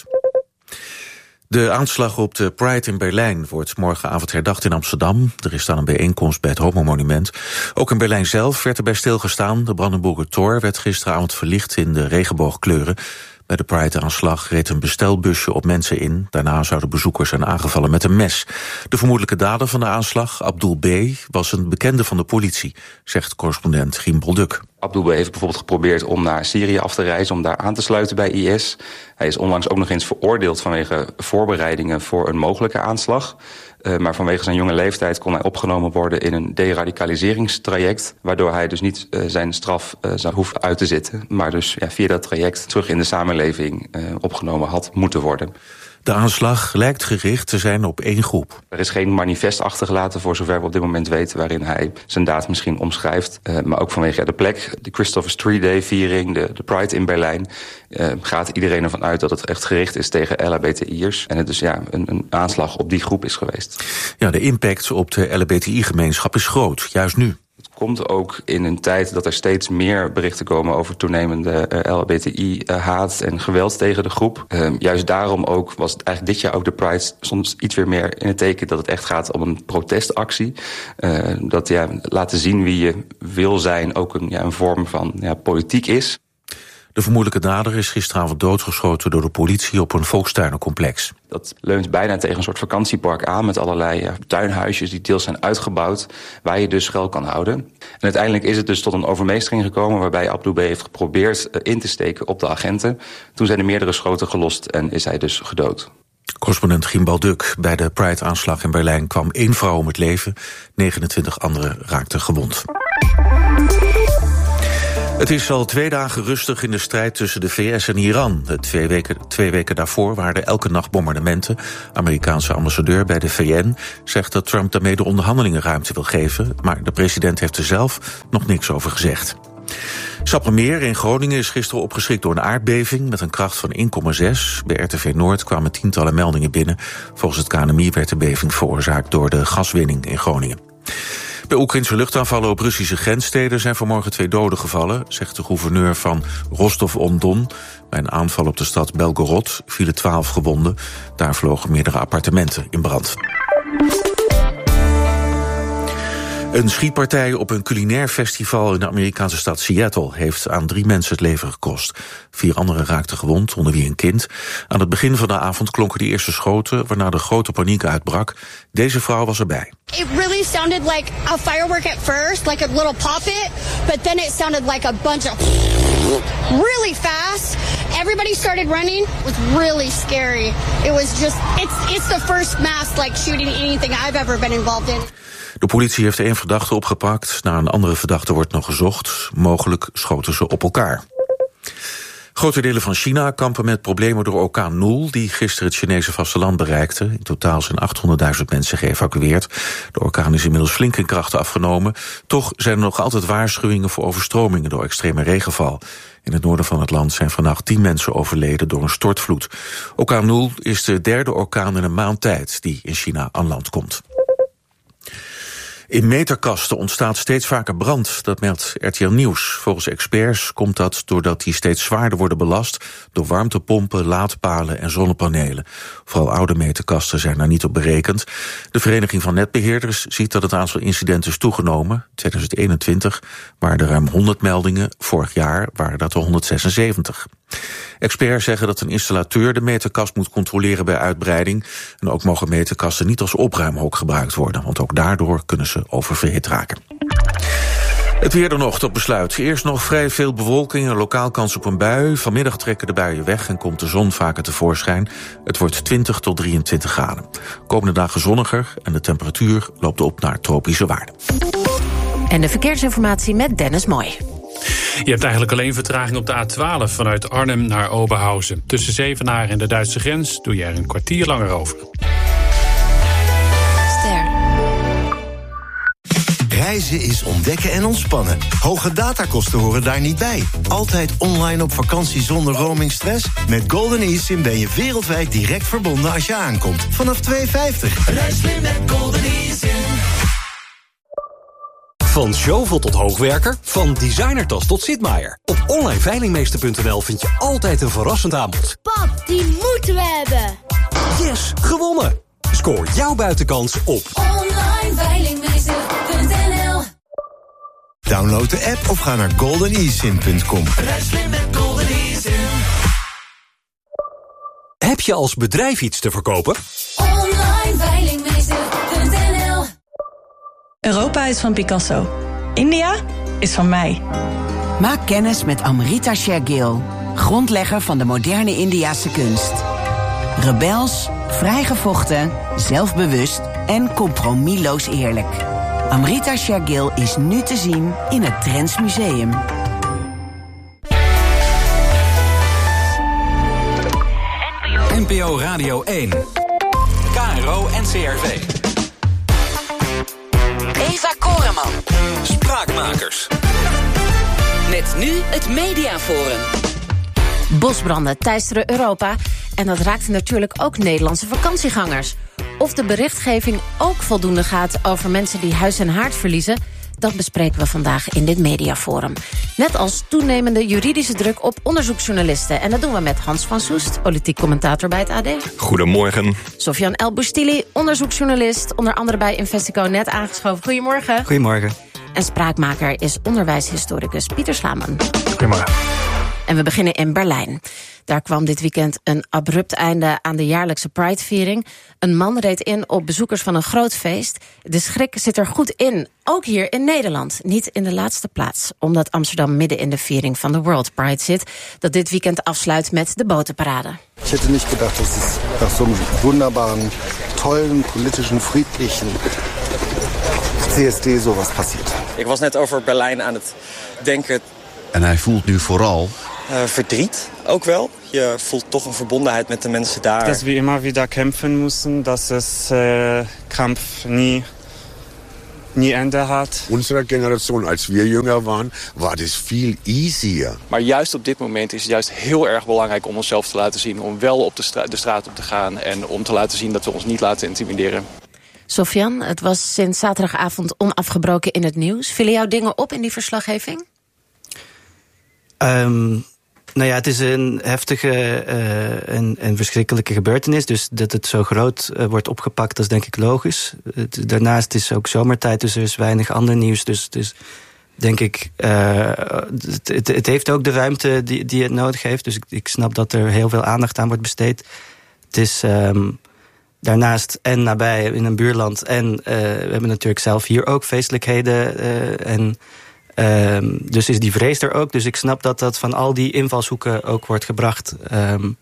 De aanslag op de Pride in Berlijn wordt morgenavond herdacht in Amsterdam. Er is dan een bijeenkomst bij het Homo-monument. Ook in Berlijn zelf werd erbij stilgestaan. De Brandenburger Tor werd gisteravond verlicht in de regenboogkleuren. Bij de Pride-aanslag reed een bestelbusje op mensen in. Daarna zouden bezoekers zijn aangevallen met een mes. De vermoedelijke dader van de aanslag, Abdul B., was een bekende van de politie, zegt correspondent Giem Bolduk. Abdul B. heeft bijvoorbeeld geprobeerd om naar Syrië af te reizen, om daar aan te sluiten bij I S. Hij is onlangs ook nog eens veroordeeld vanwege voorbereidingen voor een mogelijke aanslag. Uh, maar vanwege zijn jonge leeftijd kon hij opgenomen worden in een deradicaliseringstraject, waardoor hij dus niet uh, zijn straf uh, zou hoeven uit te zitten, maar dus ja, via dat traject terug in de samenleving uh, opgenomen had moeten worden. De aanslag lijkt gericht te zijn op één groep. Er is geen manifest achtergelaten, voor zover we op dit moment weten, waarin hij zijn daad misschien omschrijft. Uh, maar ook vanwege de plek, de Christopher Street Day viering, de, de Pride in Berlijn, uh, gaat iedereen ervan uit dat het echt gericht is tegen L H B T I'ers. En het dus ja, een, een aanslag op die groep is geweest. Ja, de impact op de L H B T I-gemeenschap is groot, juist nu. Het komt ook in een tijd dat er steeds meer berichten komen over toenemende uh, L H B T I-haat uh, en geweld tegen de groep. Uh, juist daarom ook was het eigenlijk dit jaar ook de Pride soms iets weer meer in het teken dat het echt gaat om een protestactie. Uh, dat ja, laten zien wie je wil zijn ook een, ja, een vorm van ja, politiek is. De vermoedelijke dader is gisteravond doodgeschoten door de politie op een volkstuinencomplex. Dat leunt bijna tegen een soort vakantiepark aan met allerlei ja, tuinhuisjes die deels zijn uitgebouwd, waar je dus schuil kan houden. En uiteindelijk is het dus tot een overmeestering gekomen waarbij Abdul B. heeft geprobeerd uh, in te steken op de agenten. Toen zijn er meerdere schoten gelost en is hij dus gedood. Correspondent Giem Bolduk. Bij de Pride-aanslag in Berlijn kwam één vrouw om het leven. negenentwintig anderen raakten gewond. Het is al twee dagen rustig in de strijd tussen de V S en Iran. De twee, weken, twee weken daarvoor waren er elke nacht bombardementen. Amerikaanse ambassadeur bij de V N zegt dat Trump daarmee de onderhandelingen ruimte wil geven, maar de president heeft er zelf nog niks over gezegd. Sappemeer in Groningen is gisteren opgeschrikt door een aardbeving met een kracht van één komma zes. Bij R T V Noord kwamen tientallen meldingen binnen. Volgens het K N M I werd de beving veroorzaakt door de gaswinning in Groningen. Bij Oekraïnse luchtaanvallen op Russische grenssteden zijn vanmorgen twee doden gevallen, zegt de gouverneur van Rostov-on-Don. Bij een aanval op de stad Belgorod vielen twaalf gewonden. Daar vlogen meerdere appartementen in brand. Een schietpartij op een culinair festival in de Amerikaanse stad Seattle heeft aan drie mensen het leven gekost. Vier anderen raakten gewond, onder wie een kind. Aan het begin van de avond klonken de eerste schoten, waarna de grote paniek uitbrak. Deze vrouw was erbij. It really sounded like a firework at first, like a little pop it, but then it sounded like a bunch of really fast. Everybody started running. It was really scary. It was just, it's, it's the first mass like shooting anything I've ever been involved in. De politie heeft één verdachte opgepakt. Naar een andere verdachte wordt nog gezocht. Mogelijk schoten ze op elkaar. Grote delen van China kampen met problemen door orkaan Noel, die gisteren het Chinese vasteland bereikte. In totaal zijn achthonderdduizend mensen geëvacueerd. De orkaan is inmiddels flink in kracht afgenomen. Toch zijn er nog altijd waarschuwingen voor overstromingen door extreme regenval. In het noorden van het land zijn vannacht tien mensen overleden door een stortvloed. Orkaan Noel is de derde orkaan in een maand tijd die in China aan land komt. In meterkasten ontstaat steeds vaker brand, dat meldt R T L Nieuws. Volgens experts komt dat doordat die steeds zwaarder worden belast door warmtepompen, laadpalen en zonnepanelen. Vooral oude meterkasten zijn daar niet op berekend. De Vereniging van Netbeheerders ziet dat het aantal incidenten is toegenomen. twintig eenentwintig waren er ruim honderd meldingen, vorig jaar waren dat er honderdzesenzeventig. Experts zeggen dat een installateur de meterkast moet controleren bij uitbreiding. En ook mogen meterkasten niet als opruimhok gebruikt worden, want ook daardoor kunnen ze oververhit raken. Het weer er nog tot besluit. Eerst nog vrij veel bewolking en lokaal kans op een bui. Vanmiddag trekken de buien weg en komt de zon vaker tevoorschijn. Het wordt twintig tot drieëntwintig graden. Komende dagen zonniger en de temperatuur loopt op naar tropische waarden. En de verkeersinformatie met Dennis Mooi. Je hebt eigenlijk alleen vertraging op de A twaalf vanuit Arnhem naar Oberhausen. Tussen Zevenaar en de Duitse grens doe je er een kwartier langer over. Ster. Reizen is ontdekken en ontspannen. Hoge datakosten horen daar niet bij. Altijd online op vakantie zonder roamingstress? Met Golden eSIM ben je wereldwijd direct verbonden als je aankomt. Vanaf twee euro vijftig. Reis slim met Golden eSIM. Van Zjovel tot hoogwerker, van designertas tot Sitmaier. Op online veilingmeester punt n l vind je altijd een verrassend aanbod. Pap, die moeten we hebben. Yes, gewonnen! Scoor jouw buitenkans op online veilingmeester punt n l. Download de app of ga naar golden e sim punt com. Reis slim met Golden eSIM. Heb je als bedrijf iets te verkopen? online veilingmeester punt n l. Europa is van Picasso. India is van mij. Maak kennis met Amrita Shergill, grondlegger van de moderne Indiase kunst. Rebels, vrijgevochten, zelfbewust en compromisloos eerlijk. Amrita Shergill is nu te zien in het Trends Museum. N P O Radio één. K R O N C R V. Eva Koreman. Spraakmakers. Met nu het Mediaforum. Bosbranden teisteren Europa. En dat raakt natuurlijk ook Nederlandse vakantiegangers. Of de berichtgeving ook voldoende gaat over mensen die huis en haard verliezen, dat bespreken we vandaag in dit Mediaforum. Net als toenemende juridische druk op onderzoeksjournalisten. En dat doen we met Hans van Soest, politiek commentator bij het A D. Goedemorgen. Sofian El Boustili, onderzoeksjournalist, onder andere bij Investico net aangeschoven. Goedemorgen. Goedemorgen. En spraakmaker is onderwijshistoricus Pieter Slaman. Goedemorgen. En we beginnen in Berlijn. Daar kwam dit weekend een abrupt einde aan de jaarlijkse Pride-viering. Een man reed in op bezoekers van een groot feest. De schrik zit er goed in, ook hier in Nederland. Niet in de laatste plaats, omdat Amsterdam midden in de viering van de World Pride zit, dat dit weekend afsluit met de botenparade. Ik had niet gedacht dat het nach zo'n wunderbaren, tollen, politischen, friedlichen C S D zowas passiert. Ik was net over Berlijn aan het denken. En hij voelt nu vooral Uh, verdriet ook wel. Je voelt toch een verbondenheid met de mensen daar. Dat we immer wieder kämpfen müssen, dass es äh, Kampf nie, nie Ende hat. Onze generatie, als we jonger waren, was het veel easier. Maar juist op dit moment is het juist heel erg belangrijk om onszelf te laten zien, om wel op de, stra- de straat op te gaan en om te laten zien dat we ons niet laten intimideren. Sofian, het was sinds zaterdagavond onafgebroken in het nieuws. Vielen jou dingen op in die verslaggeving? Um, nou ja, het is een heftige uh, en, en verschrikkelijke gebeurtenis. Dus dat het zo groot uh, wordt opgepakt, dat is denk ik logisch. Het, daarnaast is ook zomertijd, dus er is weinig ander nieuws. Dus, dus denk ik, uh, het, het, het heeft ook de ruimte die, die het nodig heeft. Dus ik, ik snap dat er heel veel aandacht aan wordt besteed. Het is um, daarnaast en nabij in een buurland. En uh, we hebben natuurlijk zelf hier ook feestelijkheden uh, en Um, dus is die vrees er ook. Dus ik snap dat dat van al die invalshoeken ook wordt gebracht. Um,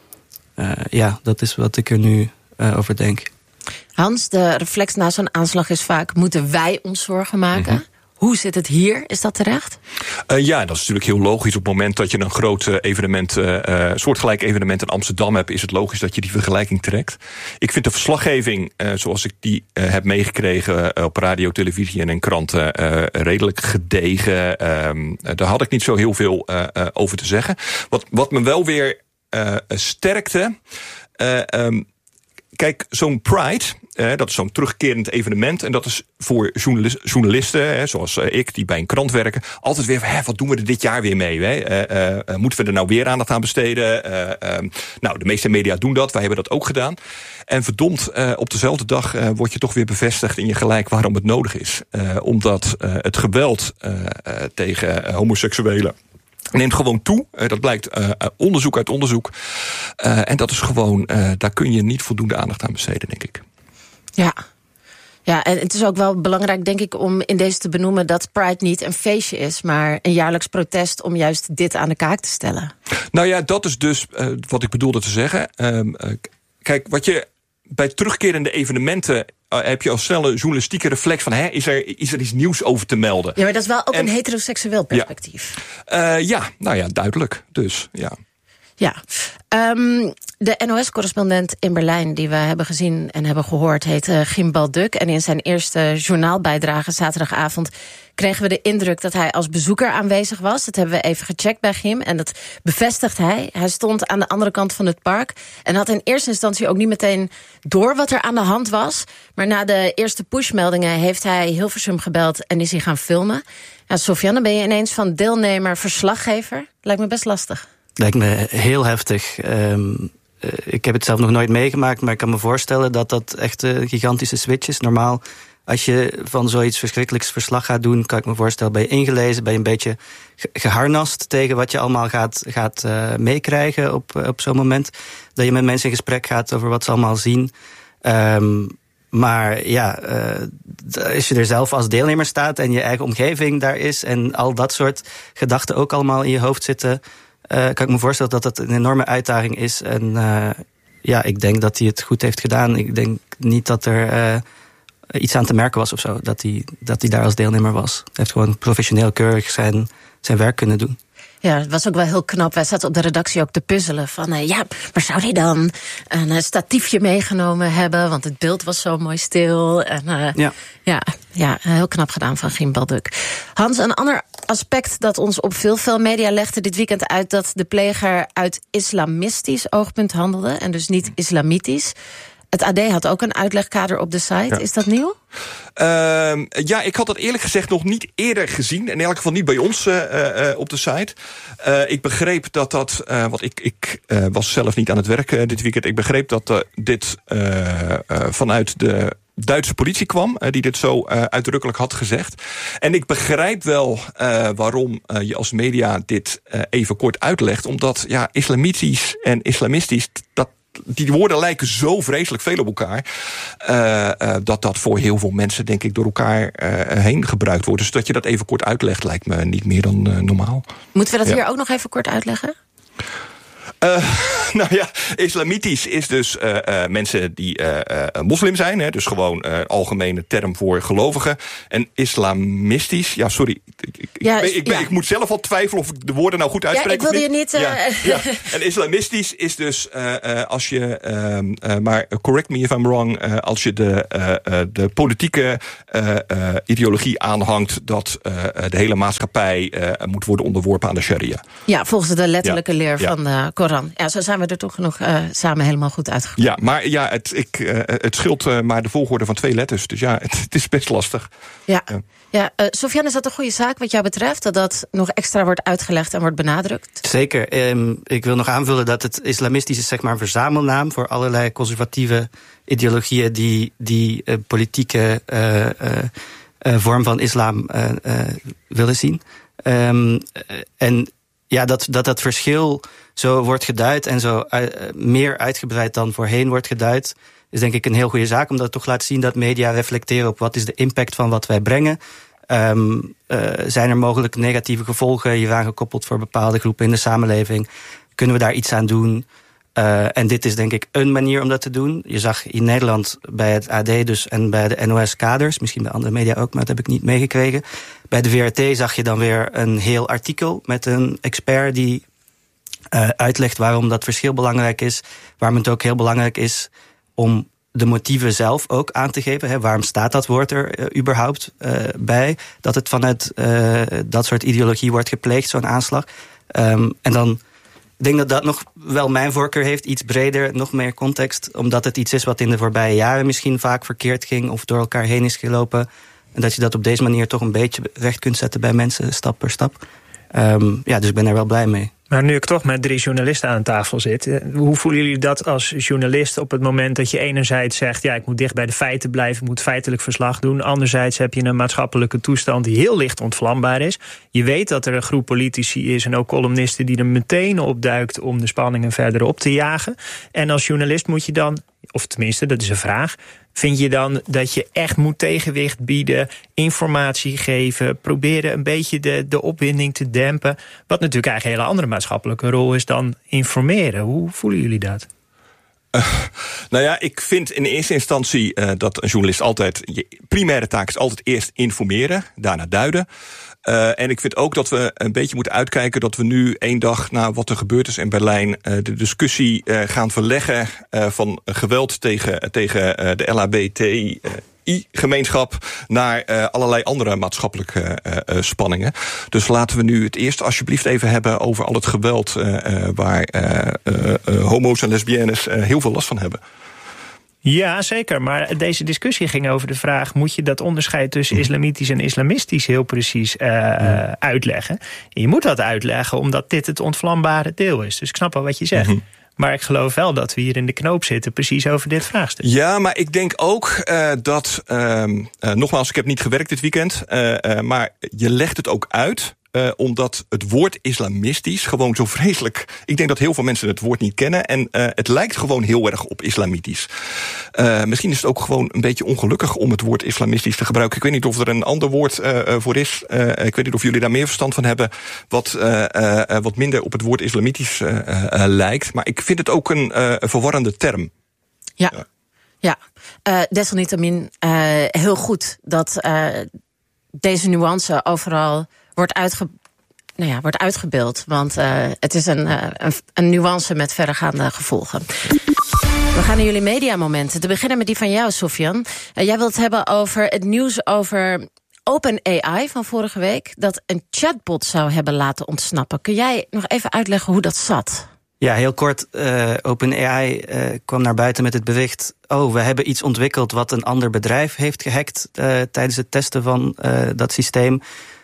uh, ja, dat is wat ik er nu uh, over denk. Hans, de reflex na zo'n aanslag is vaak, moeten wij ons zorgen maken? Mm-hmm. Hoe zit het hier? Is dat terecht? Uh, ja, dat is natuurlijk heel logisch. Op het moment dat je een groot uh, evenement, uh, soortgelijk evenement in Amsterdam hebt, is het logisch dat je die vergelijking trekt. Ik vind de verslaggeving, uh, zoals ik die uh, heb meegekregen uh, op radio, televisie en in kranten, uh, redelijk gedegen. Uh, daar had ik niet zo heel veel uh, uh, over te zeggen. Wat, wat me wel weer uh, sterkte. Uh, um, Kijk, zo'n Pride, eh, dat is zo'n terugkerend evenement. En dat is voor journalis- journalisten, eh, zoals eh, ik, die bij een krant werken, altijd weer van, hè, wat doen we er dit jaar weer mee? Hè? Eh, eh, moeten we er nou weer aandacht aan besteden? Eh, eh, nou, de meeste media doen dat, wij hebben dat ook gedaan. En verdomd, eh, op dezelfde dag eh, word je toch weer bevestigd in je gelijk waarom het nodig is. Eh, omdat eh, het geweld eh, uh, tegen uh, homoseksuelen neemt gewoon toe. Uh, dat blijkt uh, onderzoek uit onderzoek. Uh, en dat is gewoon, uh, daar kun je niet voldoende aandacht aan besteden, denk ik. Ja. Ja, en het is ook wel belangrijk, denk ik, om in deze te benoemen dat Pride niet een feestje is, maar een jaarlijks protest om juist dit aan de kaak te stellen. Nou ja, dat is dus uh, wat ik bedoelde te zeggen. Um, uh, kijk, wat je bij terugkerende evenementen Uh, heb je al snel een journalistieke reflex van, hè, is er, is er iets nieuws over te melden? Ja, maar dat is wel ook en, een heteroseksueel perspectief. Ja. Uh, ja, nou ja, duidelijk. Dus, ja. Ja. Um, de N O S-correspondent in Berlijn die we hebben gezien en hebben gehoord heet uh, Gimbal Duk. En in zijn eerste journaalbijdrage zaterdagavond kregen we de indruk dat hij als bezoeker aanwezig was. Dat hebben we even gecheckt bij Gim en dat bevestigt hij. Hij stond aan de andere kant van het park en had in eerste instantie ook niet meteen door wat er aan de hand was. Maar na de eerste pushmeldingen heeft hij Hilversum gebeld en is hij gaan filmen. Ja, Sofiane, ben je ineens van deelnemer verslaggever? Lijkt me best lastig. Lijkt me heel heftig. Um, uh, ik heb het zelf nog nooit meegemaakt, maar ik kan me voorstellen dat dat echt een gigantische switch is. Normaal, als je van zoiets verschrikkelijks verslag gaat doen, kan ik me voorstellen, ben je ingelezen, ben je een beetje geharnast tegen wat je allemaal gaat, gaat uh, meekrijgen op, op zo'n moment. Dat je met mensen in gesprek gaat over wat ze allemaal zien. Um, maar ja, uh, als je er zelf als deelnemer staat en je eigen omgeving daar is en al dat soort gedachten ook allemaal in je hoofd zitten, Uh, kan ik me voorstellen dat dat een enorme uitdaging is. En uh, ja, ik denk dat hij het goed heeft gedaan. Ik denk niet dat er uh, iets aan te merken was of zo. Dat hij, dat hij daar als deelnemer was. Hij heeft gewoon professioneel keurig zijn, zijn werk kunnen doen. Ja, het was ook wel heel knap. Wij zaten op de redactie ook te puzzelen van, uh, ja, maar zou hij dan een uh, statiefje meegenomen hebben? Want het beeld was zo mooi stil. En, uh, ja. Ja, ja, heel knap gedaan van Gimbal Duk. Hans, een ander aspect dat ons op veel, veel media legde dit weekend uit, dat de pleger uit islamistisch oogpunt handelde en dus niet islamitisch. Het A D had ook een uitlegkader op de site. Ja. Is dat nieuw? Uh, ja, ik had dat eerlijk gezegd nog niet eerder gezien. In elk geval niet bij ons uh, uh, op de site. Uh, ik begreep dat dat, uh, want ik, ik uh, was zelf niet aan het werk uh, dit weekend. Ik begreep dat uh, dit uh, uh, vanuit de Duitse politie kwam, uh, die dit zo uh, uitdrukkelijk had gezegd. En ik begrijp wel uh, waarom uh, je als media dit uh, even kort uitlegt. Omdat ja, islamitisch en islamistisch, dat die woorden lijken zo vreselijk veel op elkaar, Uh, uh, dat dat voor heel veel mensen, denk ik, door elkaar uh, heen gebruikt wordt. Dus dat je dat even kort uitlegt, lijkt me niet meer dan uh, normaal. Moeten we dat ja. hier ook nog even kort uitleggen? Uh, nou ja, islamitisch is dus uh, uh, mensen die uh, uh, moslim zijn. Hè, dus gewoon uh, algemene term voor gelovigen. En islamistisch, ja sorry, ik, ja, ik, ik, ben, ja. ik moet zelf al twijfelen of ik de woorden nou goed uitspreek. Ja, ik wilde je niet... Uh... Ja, ja. En islamistisch is dus uh, uh, als je, uh, uh, maar correct me if I'm wrong, uh, als je de, uh, uh, de politieke uh, uh, ideologie aanhangt dat uh, de hele maatschappij uh, moet worden onderworpen aan de sharia. Ja, volgens de letterlijke ja. leer ja. van de Koran. Ja, zo zijn we er toch nog uh, samen helemaal goed uitgekomen. Ja, maar ja, het, ik, uh, het scheelt uh, maar de volgorde van twee letters. Dus ja, het, het is best lastig. Ja, ja. ja uh, Sofiane, is dat een goede zaak wat jou betreft? Dat dat nog extra wordt uitgelegd en wordt benadrukt? Zeker. Um, ik wil nog aanvullen dat het islamistisch is zeg maar een verzamelnaam voor allerlei conservatieve ideologieën die, die uh, politieke uh, uh, uh, vorm van islam uh, uh, willen zien. Um, en ja, dat, dat dat verschil zo wordt geduid en zo uh, meer uitgebreid dan voorheen wordt geduid, is denk ik een heel goede zaak, omdat het toch laat zien dat media reflecteren op wat is de impact van wat wij brengen. Um, uh, zijn er mogelijk negatieve gevolgen hieraan gekoppeld voor bepaalde groepen in de samenleving? Kunnen we daar iets aan doen? Uh, en dit is denk ik een manier om dat te doen. Je zag in Nederland bij het A D dus en bij de N O S kaders, misschien bij andere media ook, maar dat heb ik niet meegekregen. Bij de V R T zag je dan weer een heel artikel met een expert die uh, uitlegt waarom dat verschil belangrijk is. Waarom het ook heel belangrijk is om de motieven zelf ook aan te geven. Hè. Waarom staat dat woord er uh, überhaupt uh, bij? Dat het vanuit uh, dat soort ideologie wordt gepleegd, zo'n aanslag. Um, en dan ik denk dat dat nog wel mijn voorkeur heeft, iets breder, nog meer context, omdat het iets is wat in de voorbije jaren misschien vaak verkeerd ging of door elkaar heen is gelopen. En dat je dat op deze manier toch een beetje recht kunt zetten bij mensen, stap per stap. Um, ja, dus ik ben er wel blij mee. Maar nu ik toch met drie journalisten aan tafel zit, hoe voelen jullie dat als journalist op het moment dat je enerzijds zegt, ja, ik moet dicht bij de feiten blijven, ik moet feitelijk verslag doen. Anderzijds heb je een maatschappelijke toestand die heel licht ontvlambaar is. Je weet dat er een groep politici is en ook columnisten die er meteen opduikt om de spanningen verder op te jagen. En als journalist moet je dan, of tenminste, dat is een vraag, vind je dan dat je echt moet tegenwicht bieden, informatie geven, proberen een beetje de, de opwinding te dempen, wat natuurlijk eigenlijk een hele andere maatschappelijke rol is dan informeren. Hoe voelen jullie dat? Uh, nou ja, ik vind in eerste instantie uh, dat een journalist altijd, je primaire taak is altijd eerst informeren, daarna duiden. Uh, en ik vind ook dat we een beetje moeten uitkijken dat we nu één dag na wat er gebeurd is in Berlijn uh, de discussie uh, gaan verleggen uh, van geweld tegen, tegen uh, de L H B T I-gemeenschap naar uh, allerlei andere maatschappelijke uh, uh, spanningen. Dus laten we nu het eerst alsjeblieft even hebben over al het geweld uh, uh, waar uh, uh, uh, homo's en lesbiennes uh, heel veel last van hebben. Ja, zeker. Maar deze discussie ging over de vraag, moet je dat onderscheid tussen islamitisch en islamistisch heel precies uh, ja. uitleggen? En je moet dat uitleggen omdat dit het ontvlambare deel is. Dus ik snap wel wat je zegt. Mm-hmm. Maar ik geloof wel dat we hier in de knoop zitten precies over dit vraagstuk. Ja, maar ik denk ook uh, dat, uh, uh, nogmaals, ik heb niet gewerkt dit weekend, uh, uh, maar je legt het ook uit. Uh, omdat het woord islamistisch gewoon zo vreselijk, ik denk dat heel veel mensen het woord niet kennen. En uh, het lijkt gewoon heel erg op islamitisch. Uh, misschien is het ook gewoon een beetje ongelukkig om het woord islamistisch te gebruiken. Ik weet niet of er een ander woord uh, voor is. Uh, ik weet niet of jullie daar meer verstand van hebben. Wat, uh, uh, wat minder op het woord islamitisch uh, uh, lijkt. Maar ik vind het ook een uh, verwarrende term. Ja, ja. ja. Uh, desalniettemin uh, heel goed dat uh, deze nuance overal wordt, uitge, nou ja, wordt uitgebeeld. Want uh, het is een, uh, een, een nuance met verregaande gevolgen. We gaan naar jullie mediamomenten. Te beginnen met die van jou, Sofian. Uh, jij wilt het hebben over het nieuws over OpenAI van vorige week, dat een chatbot zou hebben laten ontsnappen. Kun jij nog even uitleggen hoe dat zat? Ja, heel kort. Uh, OpenAI uh, kwam naar buiten met het bericht, oh, we hebben iets ontwikkeld wat een ander bedrijf heeft gehackt uh, tijdens het testen van uh, dat systeem.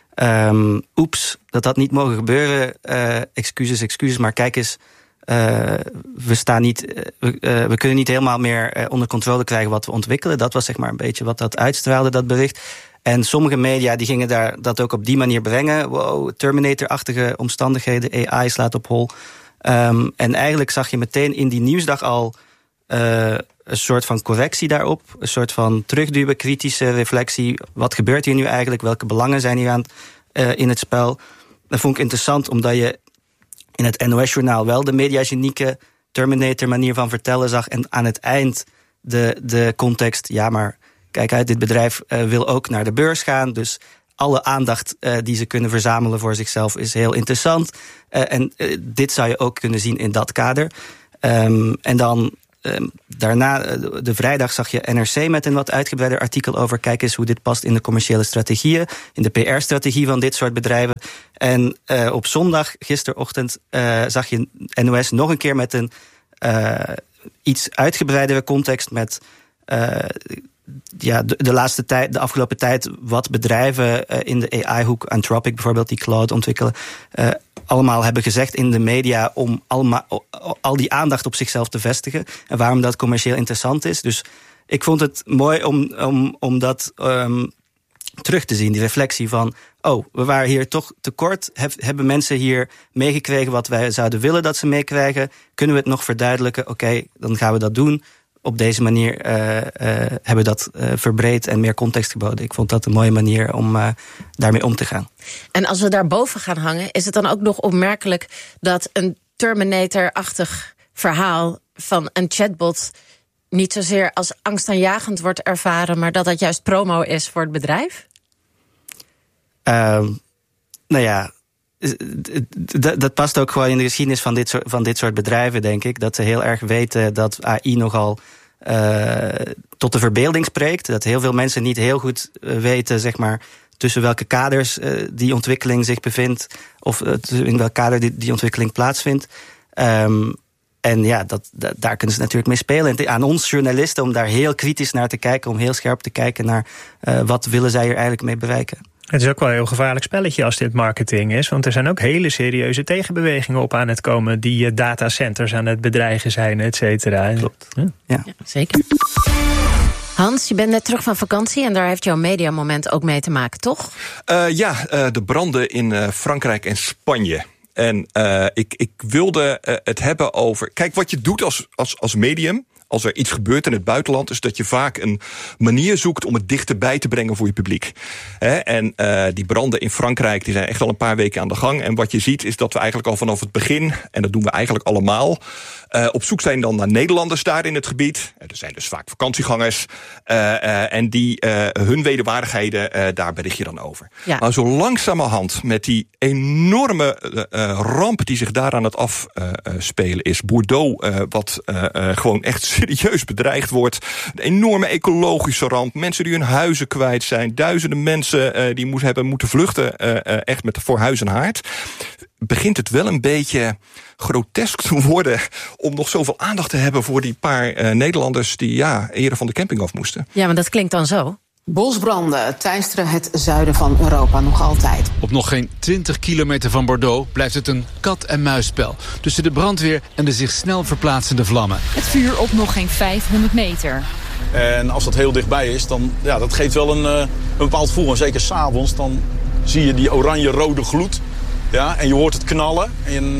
Um, oeps, dat had niet mogen gebeuren. Uh, excuses, excuses, maar kijk eens, uh, we staan niet, uh, we, uh, we kunnen niet helemaal meer uh, onder controle krijgen wat we ontwikkelen. Dat was zeg maar een beetje wat dat uitstraalde, dat bericht. En sommige media die gingen daar dat ook op die manier brengen. Wow, Terminator-achtige omstandigheden, A I slaat op hol. Um, en eigenlijk zag je meteen in die nieuwsdag al uh, een soort van correctie daarop. Een soort van terugduwen, kritische reflectie. Wat gebeurt hier nu eigenlijk? Welke belangen zijn hier aan, uh, in het spel? Dat vond ik interessant, omdat je in het N O S-journaal wel de mediagenieke Terminator-manier van vertellen zag. En aan het eind de, de context, ja, maar kijk uit, dit bedrijf uh, wil ook naar de beurs gaan. Dus alle aandacht uh, die ze kunnen verzamelen voor zichzelf is heel interessant. Uh, en uh, dit zou je ook kunnen zien in dat kader. Um, en dan um, daarna, uh, de vrijdag, zag je N R C met een wat uitgebreider artikel over. Kijk eens hoe dit past in de commerciële strategieën, in de P R-strategie van dit soort bedrijven. En uh, op zondag, gisterochtend, uh, zag je N O S nog een keer met een uh, iets uitgebreidere context met Uh, Ja, de, de laatste tijd, de afgelopen tijd, wat bedrijven uh, in de A I-hoek, Anthropic bijvoorbeeld, die cloud ontwikkelen, uh, allemaal hebben gezegd in de media om allemaal, al die aandacht op zichzelf te vestigen en waarom dat commercieel interessant is. Dus ik vond het mooi om, om, om dat um, terug te zien, die reflectie van, oh, we waren hier toch tekort. Heb, hebben mensen hier meegekregen wat wij zouden willen dat ze meekrijgen? Kunnen we het nog verduidelijken? Oké, okay, dan gaan we dat doen. op deze manier uh, uh, hebben dat uh, verbreed en meer context geboden. Ik vond dat een mooie manier om uh, daarmee om te gaan. En als we daarboven gaan hangen, is het dan ook nog opmerkelijk dat een Terminator-achtig verhaal van een chatbot niet zozeer als angstaanjagend wordt ervaren, maar dat dat juist promo is voor het bedrijf? Uh, nou ja, d- dat past ook gewoon in de geschiedenis van dit, soort, van dit soort bedrijven, denk ik. Dat ze heel erg weten dat A I nogal uh, tot de verbeelding spreekt. Dat heel veel mensen niet heel goed uh, weten, zeg maar, tussen welke kaders uh, die ontwikkeling zich bevindt, of uh, in welk kader die, die ontwikkeling plaatsvindt. Um, En ja, dat, dat, daar kunnen ze natuurlijk mee spelen. En aan ons journalisten om daar heel kritisch naar te kijken, om heel scherp te kijken naar uh, wat willen zij er eigenlijk mee bewijken. Het is ook wel een heel gevaarlijk spelletje als dit marketing is. Want er zijn ook hele serieuze tegenbewegingen op aan het komen, die uh, datacenters aan het bedreigen zijn, et cetera. Klopt. Ja. Ja. Ja, zeker. Hans, je bent net terug van vakantie en daar heeft jouw mediamoment ook mee te maken, toch? Uh, ja, uh, de branden in uh, Frankrijk en Spanje. En uh, ik, ik wilde uh, het hebben over... Kijk, wat je doet als, als, als medium, als er iets gebeurt in het buitenland, is dat je vaak een manier zoekt om het dichterbij te brengen voor je publiek. He, en uh, die branden in Frankrijk, die zijn echt al een paar weken aan de gang. En wat je ziet is dat we eigenlijk al vanaf het begin, en dat doen we eigenlijk allemaal, uh, op zoek zijn dan naar Nederlanders daar in het gebied. Er zijn dus vaak vakantiegangers. Uh, uh, en die uh, hun wederwaardigheden, uh, daar bericht je dan over. Ja. Maar zo langzamerhand met die enorme uh, uh, ramp die zich daar aan het afspelen uh, is. Bordeaux, uh, wat uh, uh, gewoon echt serieus bedreigd wordt. Een enorme ecologische ramp. Mensen die hun huizen kwijt zijn. Duizenden mensen uh, die moest hebben moeten vluchten. Uh, uh, echt met voor huis en haard. Begint het wel een beetje grotesk te worden om nog zoveel aandacht te hebben voor die paar uh, Nederlanders die ja eerder van de camping af moesten. Ja, maar dat klinkt dan zo. Bosbranden teisteren het zuiden van Europa nog altijd. Op nog geen twintig kilometer van Bordeaux blijft het een kat-en-muisspel tussen de brandweer en de zich snel verplaatsende vlammen. Het vuur op nog geen vijfhonderd meter. En als dat heel dichtbij is, dan ja, dat geeft wel een, een bepaald gevoel. En zeker 's avonds, dan zie je die oranje-rode gloed. Ja, en je hoort het knallen.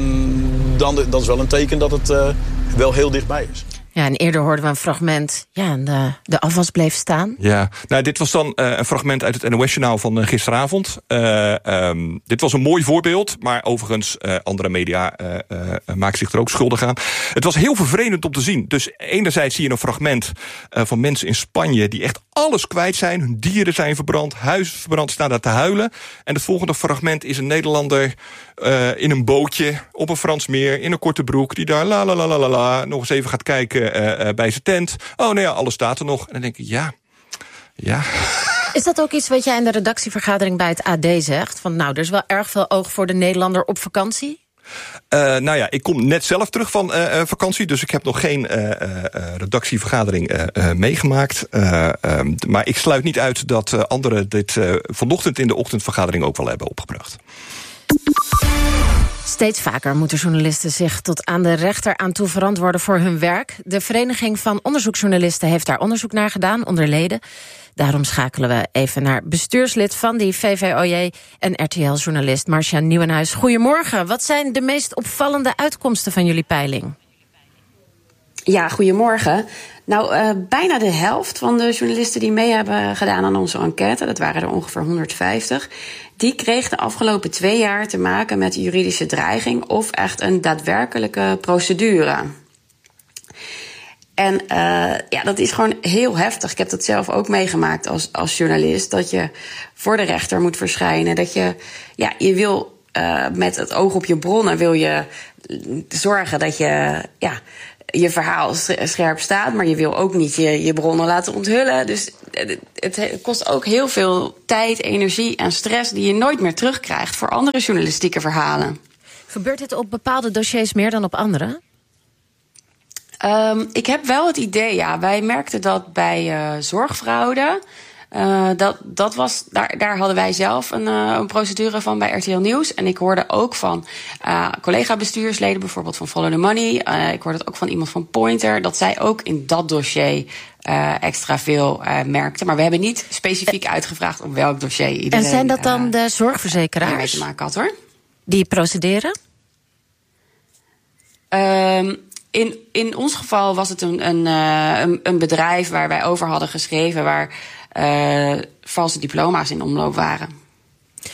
En dan, dat is wel een teken dat het uh, wel heel dichtbij is. Ja, en eerder hoorden we een fragment, ja, de, de afwas bleef staan. Ja, nou, dit was dan uh, een fragment uit het N O S-journaal van uh, gisteravond. Uh, um, dit was een mooi voorbeeld, maar overigens, uh, andere media uh, uh, maken zich er ook schuldig aan. Het was heel vervelend om te zien. Dus enerzijds zie je een fragment uh, van mensen in Spanje die echt alles kwijt zijn. Hun dieren zijn verbrand, huizen verbrand, staan daar te huilen. En het volgende fragment is een Nederlander uh, in een bootje op een Frans meer, in een korte broek, die daar la la la la la, la nog eens even gaat kijken Uh, uh, bij zijn tent. Oh, nou ja, alles staat er nog. En dan denk ik, ja, ja. Is dat ook iets wat jij in de redactievergadering bij het A D zegt? Van nou, er is wel erg veel oog voor de Nederlander op vakantie? Uh, nou ja, ik kom net zelf terug van uh, vakantie, dus ik heb nog geen uh, uh, redactievergadering uh, uh, meegemaakt. Uh, um, maar ik sluit niet uit dat uh, anderen dit uh, vanochtend in de ochtendvergadering ook wel hebben opgebracht. Steeds vaker moeten journalisten zich tot aan de rechter aan toe verantwoorden voor hun werk. De Vereniging van Onderzoeksjournalisten heeft daar onderzoek naar gedaan onder leden. Daarom schakelen we even naar bestuurslid van die V V O J en R T L-journalist Marcia Nieuwenhuis. Goedemorgen, wat zijn de meest opvallende uitkomsten van jullie peiling? Ja, goedemorgen. Nou, uh, bijna de helft van de journalisten die mee hebben gedaan aan onze enquête, dat waren er ongeveer honderdvijftig... die kreeg de afgelopen twee jaar te maken met juridische dreiging of echt een daadwerkelijke procedure. En uh, ja, dat is gewoon heel heftig. Ik heb dat zelf ook meegemaakt als, als journalist, dat je voor de rechter moet verschijnen. Dat je, ja, je wil uh, met het oog op je bronnen wil je zorgen dat je, ja, je verhaal scherp staat, maar je wil ook niet je, je bronnen laten onthullen. Dus het kost ook heel veel tijd, energie en stress die je nooit meer terugkrijgt voor andere journalistieke verhalen. Gebeurt dit op bepaalde dossiers meer dan op andere? Um, ik heb wel het idee, ja, wij merkten dat bij uh, zorgfraude. Uh, dat, dat was, daar, daar hadden wij zelf een, uh, een procedure van bij R T L Nieuws. En ik hoorde ook van uh, collega-bestuursleden, bijvoorbeeld van Follow the Money. Uh, ik hoorde het ook van iemand van Pointer, dat zij ook in dat dossier uh, extra veel uh, merkten. Maar we hebben niet specifiek uitgevraagd op welk dossier iedereen... En zijn dat dan uh, de zorgverzekeraars? ...mee te maken had, hoor. Die procederen? Um, in, in ons geval was het een, een, een, een bedrijf waar wij over hadden geschreven, waar uh, valse diploma's in omloop waren.